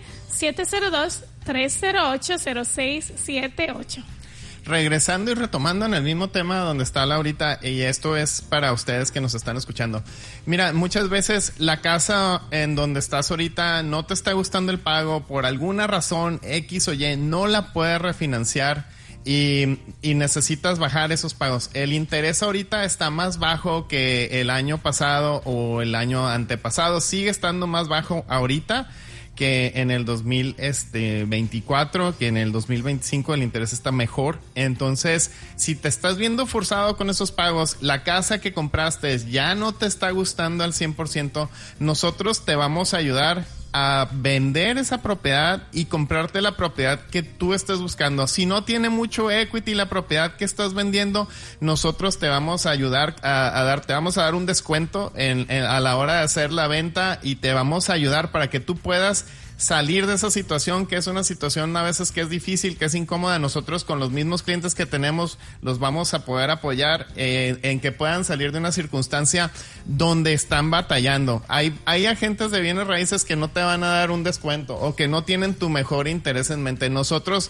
702-308-0678. Regresando y retomando en el mismo tema donde está Laurita, y esto es para ustedes que nos están escuchando. Mira, muchas veces la casa en donde estás ahorita no te está gustando el pago, por alguna razón X o Y, no la puedes refinanciar y necesitas bajar esos pagos. El interés ahorita está más bajo que el año pasado o el año antepasado, sigue estando más bajo ahorita que en el 2024, que en el 2025 el interés está mejor. Entonces, si te estás viendo forzado con esos pagos, la casa que compraste ya no te está gustando al 100%, nosotros te vamos a ayudar a vender esa propiedad y comprarte la propiedad que tú estés buscando. Si no tiene mucho equity la propiedad que estás vendiendo, nosotros te vamos a ayudar te vamos a dar un descuento a la hora de hacer la venta, y te vamos a ayudar para que tú puedas salir de esa situación, que es una situación a veces que es difícil, que es incómoda. Nosotros con los mismos clientes que tenemos los vamos a poder apoyar en que puedan salir de una circunstancia donde están batallando. Hay agentes de bienes raíces que no te van a dar un descuento o que no tienen tu mejor interés en mente. Nosotros,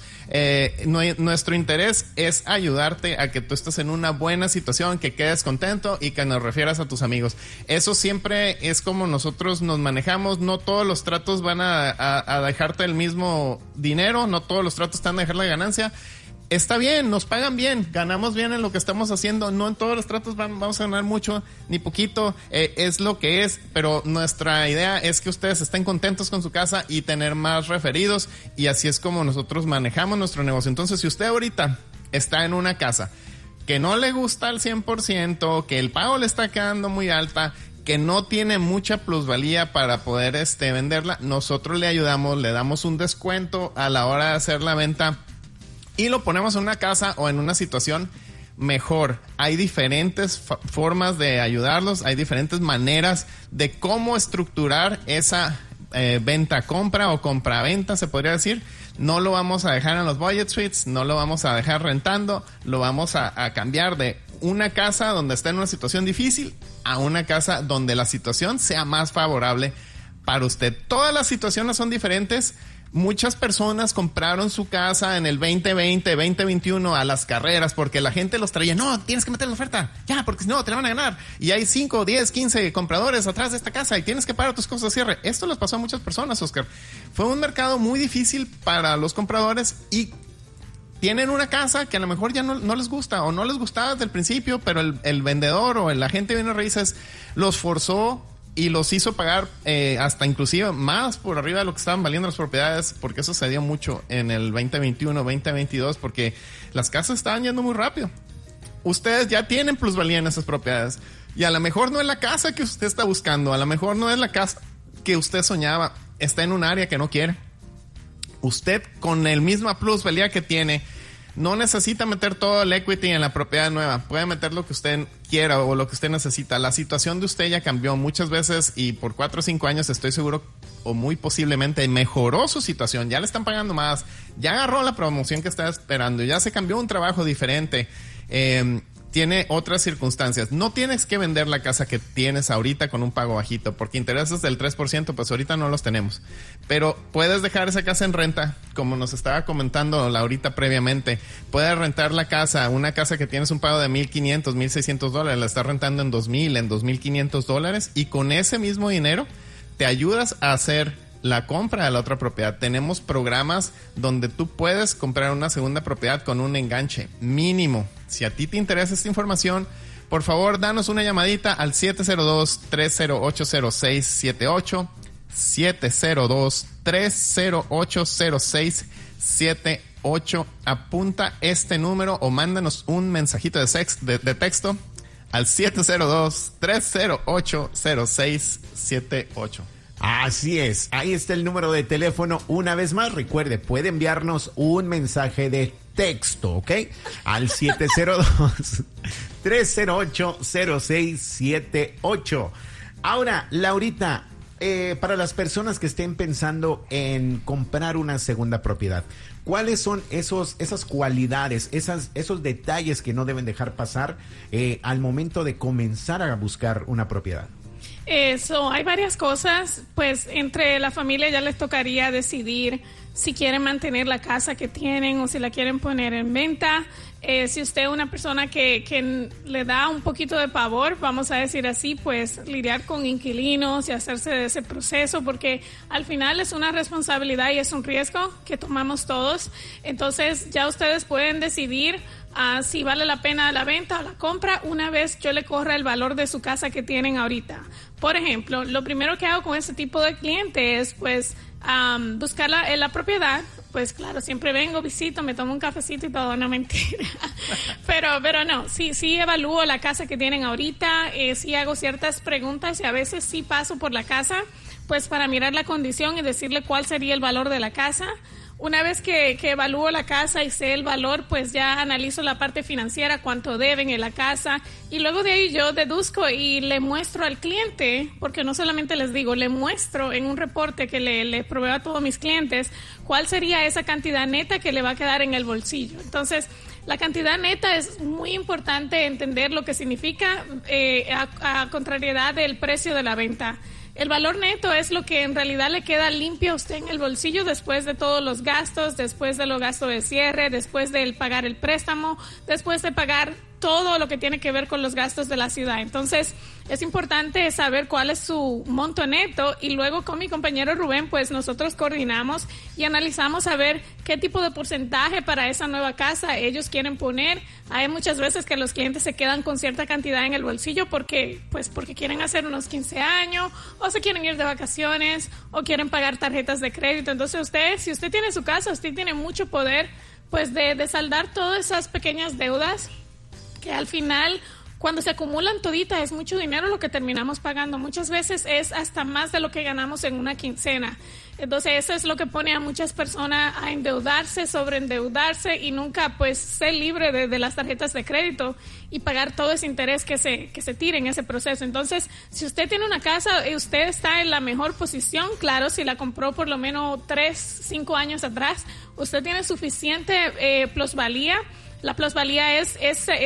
nuestro interés es ayudarte a que tú estés en una buena situación, que quedes contento y que nos refieras a tus amigos. Eso siempre es como nosotros nos manejamos. No todos los tratos van a dejarte el mismo dinero, no todos los tratos están a dejar la ganancia. Está bien, nos pagan bien, ganamos bien en lo que estamos haciendo, no en todos los tratos vamos a ganar mucho ni poquito, es lo que es, pero nuestra idea es que ustedes estén contentos con su casa y tener más referidos, y así es como nosotros manejamos nuestro negocio. Entonces, si usted ahorita está en una casa que no le gusta al 100%, que el pago le está quedando muy alta, que no tiene mucha plusvalía para poder venderla, nosotros le ayudamos, le damos un descuento a la hora de hacer la venta y lo ponemos en una casa o en una situación mejor. Hay diferentes formas de ayudarlos, hay diferentes maneras de cómo estructurar esa venta-compra o compra-venta, se podría decir. No lo vamos a dejar en los budget suites, no lo vamos a dejar rentando, lo vamos a cambiar de una casa donde está en una situación difícil a una casa donde la situación sea más favorable para usted. Todas las situaciones son diferentes. Muchas personas compraron su casa en el 2020, 2021 a las carreras porque la gente los traía. No, tienes que meter la oferta, ya, porque si no te la van a ganar. Y hay 5, 10, 15 compradores atrás de esta casa y tienes que pagar tus costos de cierre. Esto les pasó a muchas personas, Oscar. Fue un mercado muy difícil para los compradores y tienen una casa que a lo mejor ya no les gusta o no les gustaba desde el principio, pero el vendedor o el agente de bienes raíces los forzó y los hizo pagar hasta inclusive más por arriba de lo que estaban valiendo las propiedades, porque eso se dio mucho en el 2021, 2022, porque las casas estaban yendo muy rápido. Ustedes ya tienen plusvalía en esas propiedades y a lo mejor no es la casa que usted está buscando, a lo mejor no es la casa que usted soñaba, está en un área que no quiere. Usted con el misma plusvalía que tiene no necesita meter todo el equity en la propiedad nueva. Puede meter lo que usted quiera o lo que usted necesita. La situación de usted ya cambió muchas veces y por 4 o 5 años estoy seguro o muy posiblemente mejoró su situación. Ya le están pagando más, ya agarró la promoción que estaba esperando, ya se cambió un trabajo diferente. Tiene otras circunstancias. No tienes que vender la casa que tienes ahorita con un pago bajito, porque intereses del 3%, pues ahorita no los tenemos. Pero puedes dejar esa casa en renta, como nos estaba comentando Laurita previamente. Puedes rentar la casa, una casa que tienes un pago de $1,500, $1,600, la estás rentando en $2,000, en $2,500, y con ese mismo dinero te ayudas a hacer la compra de la otra propiedad. Tenemos programas donde tú puedes comprar una segunda propiedad con un enganche mínimo. Si a ti te interesa esta información, por favor, danos una llamadita al 702-308-0678, 702-308-0678. Apunta este número o mándanos un mensajito de texto al 702-308-0678. Así es, ahí está el número de teléfono. Una vez más, recuerde, puede enviarnos un mensaje de texto, ¿ok? Al 702-308-0678. Ahora, Laurita, para las personas que estén pensando en comprar una segunda propiedad, ¿cuáles son esas cualidades, esos detalles que no deben dejar pasar al momento de comenzar a buscar una propiedad? Hay varias cosas, pues entre la familia ya les tocaría decidir si quieren mantener la casa que tienen o si la quieren poner en venta. Si usted es una persona que le da un poquito de pavor, vamos a decir así, pues lidiar con inquilinos y hacerse de ese proceso, porque al final es una responsabilidad y es un riesgo que tomamos todos. Entonces ya ustedes pueden decidir si vale la pena la venta o la compra una vez yo le corra el valor de su casa que tienen ahorita. Por ejemplo, lo primero que hago con ese tipo de cliente es pues buscar la propiedad. Pues claro, siempre vengo, visito, me tomo un cafecito y todo, no mentira. pero no, sí evalúo la casa que tienen ahorita, sí hago ciertas preguntas y a veces sí paso por la casa pues para mirar la condición y decirle cuál sería el valor de la casa. Una vez que evalúo la casa y sé el valor, pues ya analizo la parte financiera, cuánto deben en la casa, y luego de ahí yo deduzco y le muestro al cliente, porque no solamente les digo, le muestro en un reporte que le proveo a todos mis clientes cuál sería esa cantidad neta que le va a quedar en el bolsillo. Entonces, la cantidad neta es muy importante entender lo que significa a contrariedad del precio de la venta. El valor neto es lo que en realidad le queda limpio a usted en el bolsillo después de todos los gastos, después de los gastos de cierre, después de pagar el préstamo, después de pagar todo lo que tiene que ver con los gastos de la ciudad. Entonces, es importante saber cuál es su monto neto, y luego con mi compañero Rubén, pues nosotros coordinamos y analizamos a ver qué tipo de porcentaje para esa nueva casa ellos quieren poner. Hay muchas veces que los clientes se quedan con cierta cantidad en el bolsillo porque quieren hacer unos 15 años, o se quieren ir de vacaciones, o quieren pagar tarjetas de crédito. Entonces si usted tiene su casa, usted tiene mucho poder pues de saldar todas esas pequeñas deudas que al final, cuando se acumulan toditas, es mucho dinero lo que terminamos pagando. Muchas veces es hasta más de lo que ganamos en una quincena. Entonces, eso es lo que pone a muchas personas a endeudarse, sobreendeudarse, y nunca pues ser libre de las tarjetas de crédito y pagar todo ese interés que se tire en ese proceso. Entonces, si usted tiene una casa, usted está en la mejor posición. Claro, si la compró por lo menos 3-5 años atrás, usted tiene suficiente plusvalía. La plusvalía es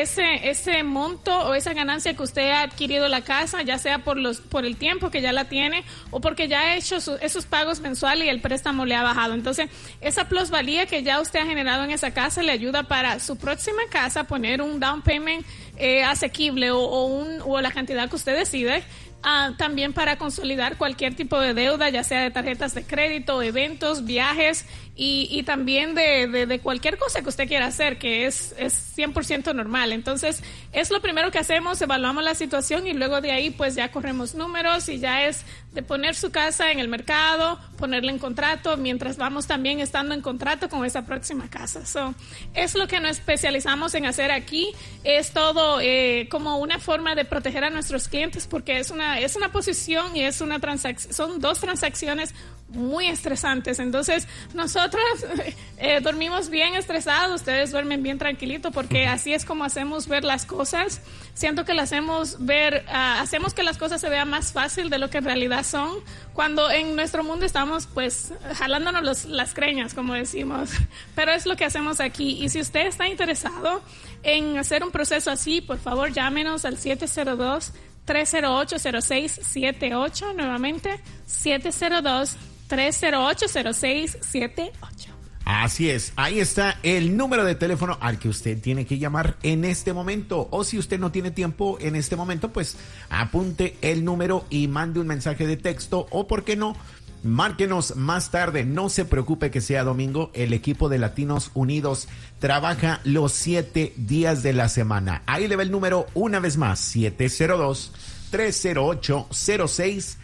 ese monto o esa ganancia que usted ha adquirido la casa, ya sea por el tiempo que ya la tiene, o porque ya ha hecho esos pagos mensuales y el préstamo le ha bajado. Entonces, esa plusvalía que ya usted ha generado en esa casa le ayuda para su próxima casa poner un down payment asequible o la cantidad que usted decide. También para consolidar cualquier tipo de deuda, ya sea de tarjetas de crédito, eventos, viajes, y también de cualquier cosa que usted quiera hacer, que es 100% normal. Entonces, es lo primero que hacemos, evaluamos la situación, y luego de ahí pues ya corremos números, y ya es de poner su casa en el mercado, ponerla en contrato, mientras vamos también estando en contrato con esa próxima casa. Es lo que nos especializamos en hacer aquí. Es todo como una forma de proteger a nuestros clientes, porque es una posición y es una transacción, son dos transacciones muy estresantes. Entonces, nosotros dormimos bien estresados, ustedes duermen bien tranquilitos, porque así es como hacemos ver las cosas. Siento que las hacemos ver, hacemos que las cosas se vean más fácil de lo que en realidad son, cuando en nuestro mundo estamos pues jalándonos las greñas, como decimos. Pero es lo que hacemos aquí. Y si usted está interesado en hacer un proceso así, por favor llámenos al 702-308-0678, nuevamente 702-308-0678. Así es, ahí está el número de teléfono al que usted tiene que llamar en este momento. O si usted no tiene tiempo en este momento, pues apunte el número y mande un mensaje de texto, o por qué no, márquenos más tarde. No se preocupe que sea domingo, el equipo de Latinos Unidos trabaja los 7 días de la semana. Ahí le va el número una vez más, 702-308-0678,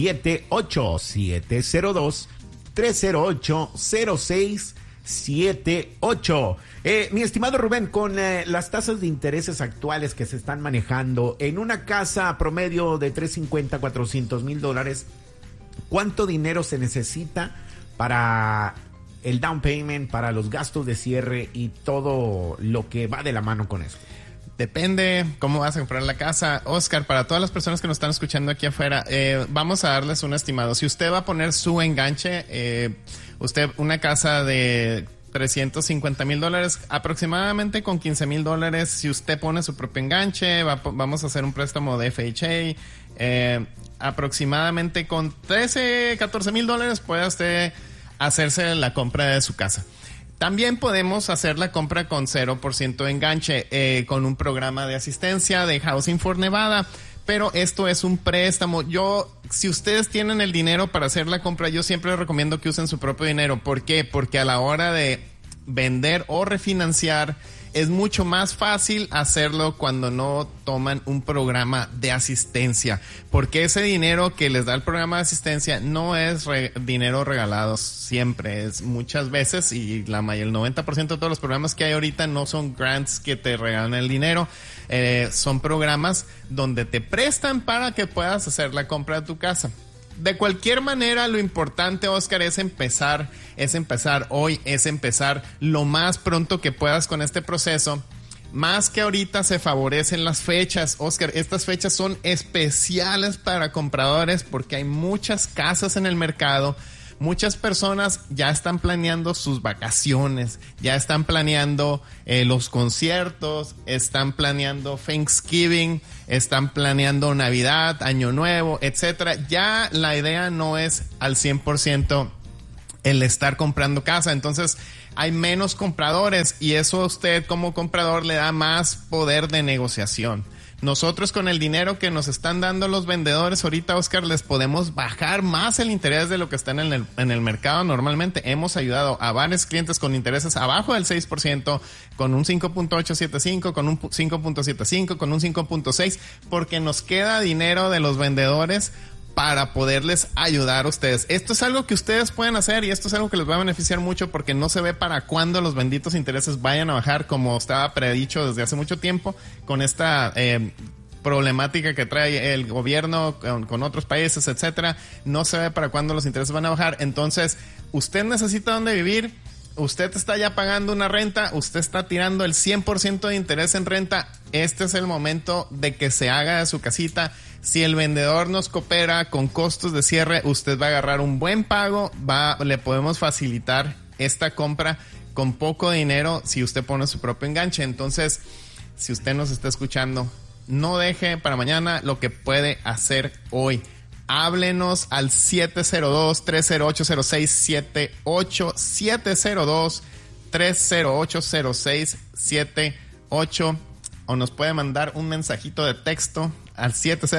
702-308-0678. Mi estimado Rubén, con las tasas de intereses actuales que se están manejando en una casa promedio de $350,000-$400,000, ¿cuánto dinero se necesita para el down payment, para los gastos de cierre y todo lo que va de la mano con eso? Depende cómo vas a comprar la casa. Oscar, para todas las personas que nos están escuchando aquí afuera, vamos a darles un estimado. Si usted va a poner su enganche, una casa de $350,000, aproximadamente con $15,000, si usted pone su propio enganche, vamos a hacer un préstamo de FHA, aproximadamente con $13,000-$14,000 puede usted hacerse la compra de su casa. También podemos hacer la compra con 0% de enganche, con un programa de asistencia de Housing for Nevada. Pero esto es un préstamo. Si ustedes tienen el dinero para hacer la compra, yo siempre les recomiendo que usen su propio dinero. ¿Por qué? Porque a la hora de vender o refinanciar, es mucho más fácil hacerlo cuando no toman un programa de asistencia, porque ese dinero que les da el programa de asistencia no es dinero regalado siempre, es muchas veces, y el 90% de todos los programas que hay ahorita no son grants que te regalan el dinero, son programas donde te prestan para que puedas hacer la compra de tu casa. de cualquier manera, lo importante, Oscar, es empezar hoy, es empezar lo más pronto que puedas con este proceso. Más que ahorita se favorecen las fechas, Oscar. Estas fechas son especiales para compradores porque hay muchas casas en el mercado. Muchas personas ya están planeando sus vacaciones, ya están planeando los conciertos, están planeando Thanksgiving, están planeando Navidad, Año Nuevo, etcétera. Ya la idea no es al 100% el estar comprando casa. Entonces hay menos compradores y eso a usted como comprador le da más poder de negociación. Nosotros con el dinero que nos están dando los vendedores ahorita, Oscar, les podemos bajar más el interés de lo que está en el mercado. Normalmente hemos ayudado a varios clientes con intereses abajo del 6%, con un 5.875, con un 5.75, con un 5.6, porque nos queda dinero de los vendedores para poderles ayudar a ustedes. Esto es algo que ustedes pueden hacer y esto es algo que les va a beneficiar mucho porque no se ve para cuándo los benditos intereses vayan a bajar, como estaba predicho desde hace mucho tiempo con esta problemática que trae el gobierno con otros países, etcétera. No se ve para cuándo los intereses van a bajar. Entonces, usted necesita dónde vivir. Usted está ya pagando una renta, usted está tirando el 100% de interés en renta. Este es el momento de que se haga de su casita. Si el vendedor nos coopera con costos de cierre, usted va a agarrar un buen pago, le podemos facilitar esta compra con poco dinero si usted pone su propio enganche. Entonces, si usted nos está escuchando, no deje para mañana lo que puede hacer hoy. Háblenos al 702-308-0678, 702-308-0678, o nos puede mandar un mensajito de texto al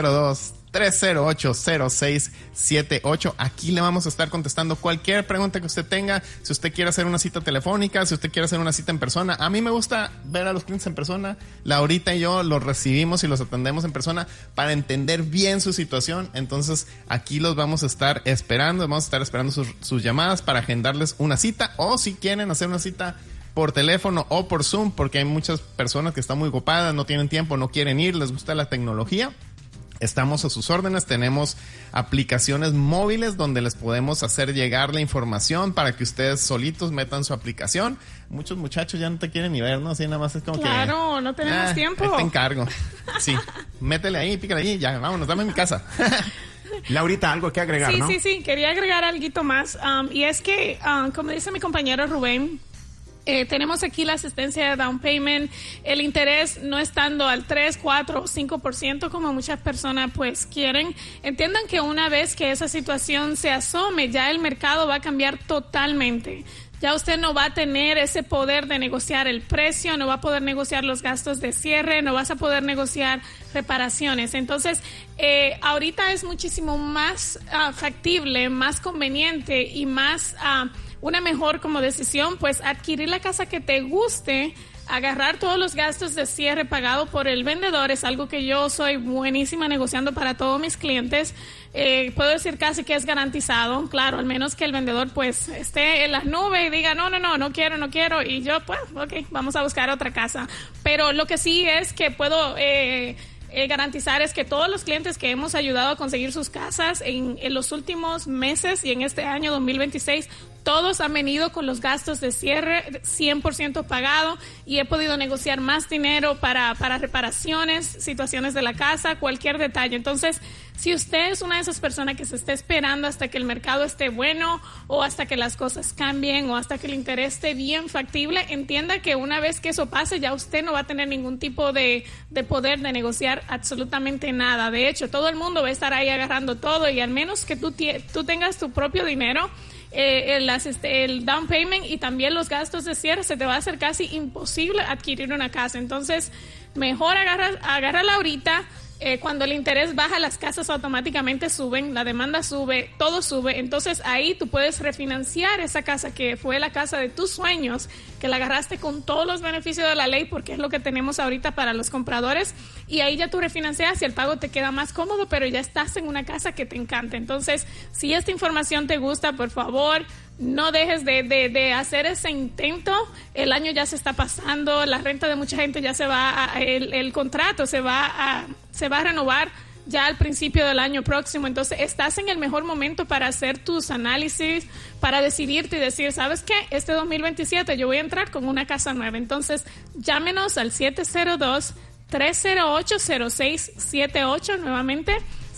702-308-0678. Aquí le vamos a estar contestando cualquier pregunta que usted tenga. Si usted quiere hacer una cita telefónica, si usted quiere hacer una cita en persona. A mí me gusta ver a los clientes en persona. Laurita y yo los recibimos y los atendemos en persona para entender bien su situación. Entonces aquí los vamos a estar esperando. Vamos a estar esperando sus llamadas para agendarles una cita, o si quieren hacer una cita por teléfono o por Zoom, porque hay muchas personas que están muy ocupadas, no tienen tiempo, no quieren ir, les gusta la tecnología. Estamos a sus órdenes, tenemos aplicaciones móviles donde les podemos hacer llegar la información para que ustedes solitos metan su aplicación. Muchos muchachos ya no te quieren ni ver, ¿no? Así nada más es como claro, no tenemos tiempo. Te encargo. Sí, métele ahí, pícale ahí, ya, vámonos, dame mi casa. Laurita, algo que agregar, ¿no? Sí, quería agregar algo más. Y es que, como dice mi compañero Rubén, tenemos aquí la asistencia de down payment, el interés no estando al 3, 4 o 5% como muchas personas pues quieren. Entiendan que una vez que esa situación se asome, ya el mercado va a cambiar totalmente. Ya usted no va a tener ese poder de negociar el precio, no va a poder negociar los gastos de cierre, no vas a poder negociar reparaciones. Entonces, ahorita es muchísimo más factible, más conveniente y más una mejor como decisión, pues adquirir la casa que te guste, agarrar todos los gastos de cierre pagado por el vendedor. Es algo que yo soy buenísima negociando para todos mis clientes. Puedo decir casi que es garantizado, claro, al menos que el vendedor pues esté en las nubes y diga no quiero, y yo pues ok, vamos a buscar otra casa. Pero lo que sí es que puedo garantizar es que todos los clientes que hemos ayudado a conseguir sus casas en los últimos meses y en este año 2026, todos han venido con los gastos de cierre 100% pagado, y he podido negociar más dinero para reparaciones, situaciones de la casa, cualquier detalle. Entonces, si usted es una de esas personas que se está esperando hasta que el mercado esté bueno, o hasta que las cosas cambien, o hasta que el interés esté bien factible, entienda que una vez que eso pase, ya usted no va a tener ningún tipo de poder de negociar absolutamente nada. De hecho, todo el mundo va a estar ahí agarrando todo, y al menos que tú tengas tu propio dinero, el down payment y también los gastos de cierre, se te va a hacer casi imposible adquirir una casa. Entonces, mejor agárrala ahorita. Cuando el interés baja, las casas automáticamente suben, la demanda sube, todo sube. Entonces ahí tú puedes refinanciar esa casa que fue la casa de tus sueños, que la agarraste con todos los beneficios de la ley, porque es lo que tenemos ahorita para los compradores, y ahí ya tú refinancias y el pago te queda más cómodo, pero ya estás en una casa que te encanta. Entonces, si esta información te gusta, por favor, no dejes de hacer ese intento. El año ya se está pasando, la renta de mucha gente ya se va, el contrato se va a renovar ya al principio del año próximo. Entonces estás en el mejor momento para hacer tus análisis, para decidirte y decir, ¿sabes qué? Este 2027 yo voy a entrar con una casa nueva. Entonces llámenos al 702-308-0678, nuevamente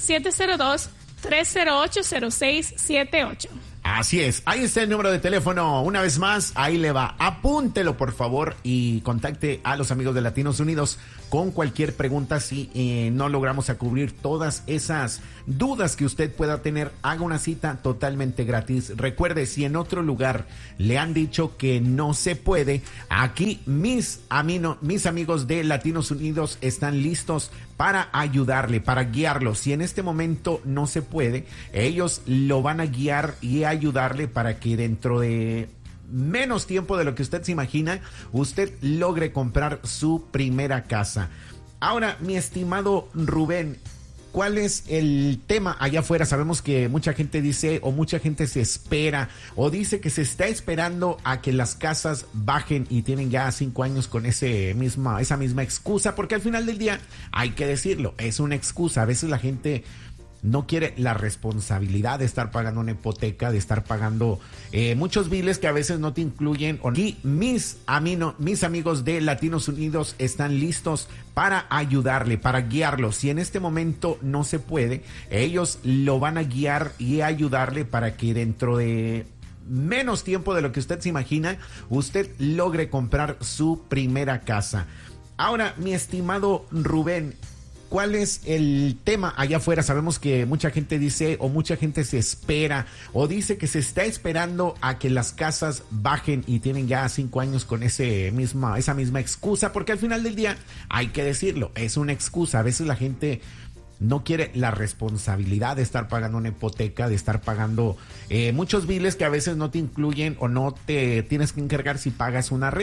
702-308-0678. Así es, ahí está el número de teléfono, una vez más, ahí le va, apúntelo por favor y contacte a los amigos de Latinos Unidos con cualquier pregunta. Si no logramos a cubrir todas esas dudas que usted pueda tener, haga una cita totalmente gratis. Recuerde, si en otro lugar le han dicho que no se puede, aquí mis amigos de Latinos Unidos están listos para ayudarle, para guiarlo. Si en este momento no se puede, ellos lo van a guiar y ayudarle para que dentro de menos tiempo de lo que usted se imagina, usted logre comprar su primera casa. Ahora, mi estimado Rubén, ¿cuál es el tema allá afuera? Sabemos que mucha gente dice, o mucha gente se espera, o dice que se está esperando a que las casas bajen y tienen ya 5 años con esa misma excusa, porque al final del día, hay que decirlo, es una excusa. A veces la gente no quiere la responsabilidad de estar pagando una hipoteca, de estar pagando muchos biles que a veces no te incluyen. Y mis amigos de Latinos Unidos están listos para ayudarle, para guiarlo. Si en este momento no se puede, ellos lo van a guiar y ayudarle para que dentro de menos tiempo de lo que usted se imagina, usted logre comprar su primera casa. Ahora, mi estimado Rubén, ¿cuál es el tema allá afuera? Sabemos que mucha gente dice, o mucha gente se espera, o dice que se está esperando a que las casas bajen y tienen ya 5 años con esa misma excusa, porque al final del día, hay que decirlo, es una excusa. A veces la gente no quiere la responsabilidad de estar pagando una hipoteca, de estar pagando muchos biles que a veces no te incluyen, o no te tienes que encargar si pagas una renta.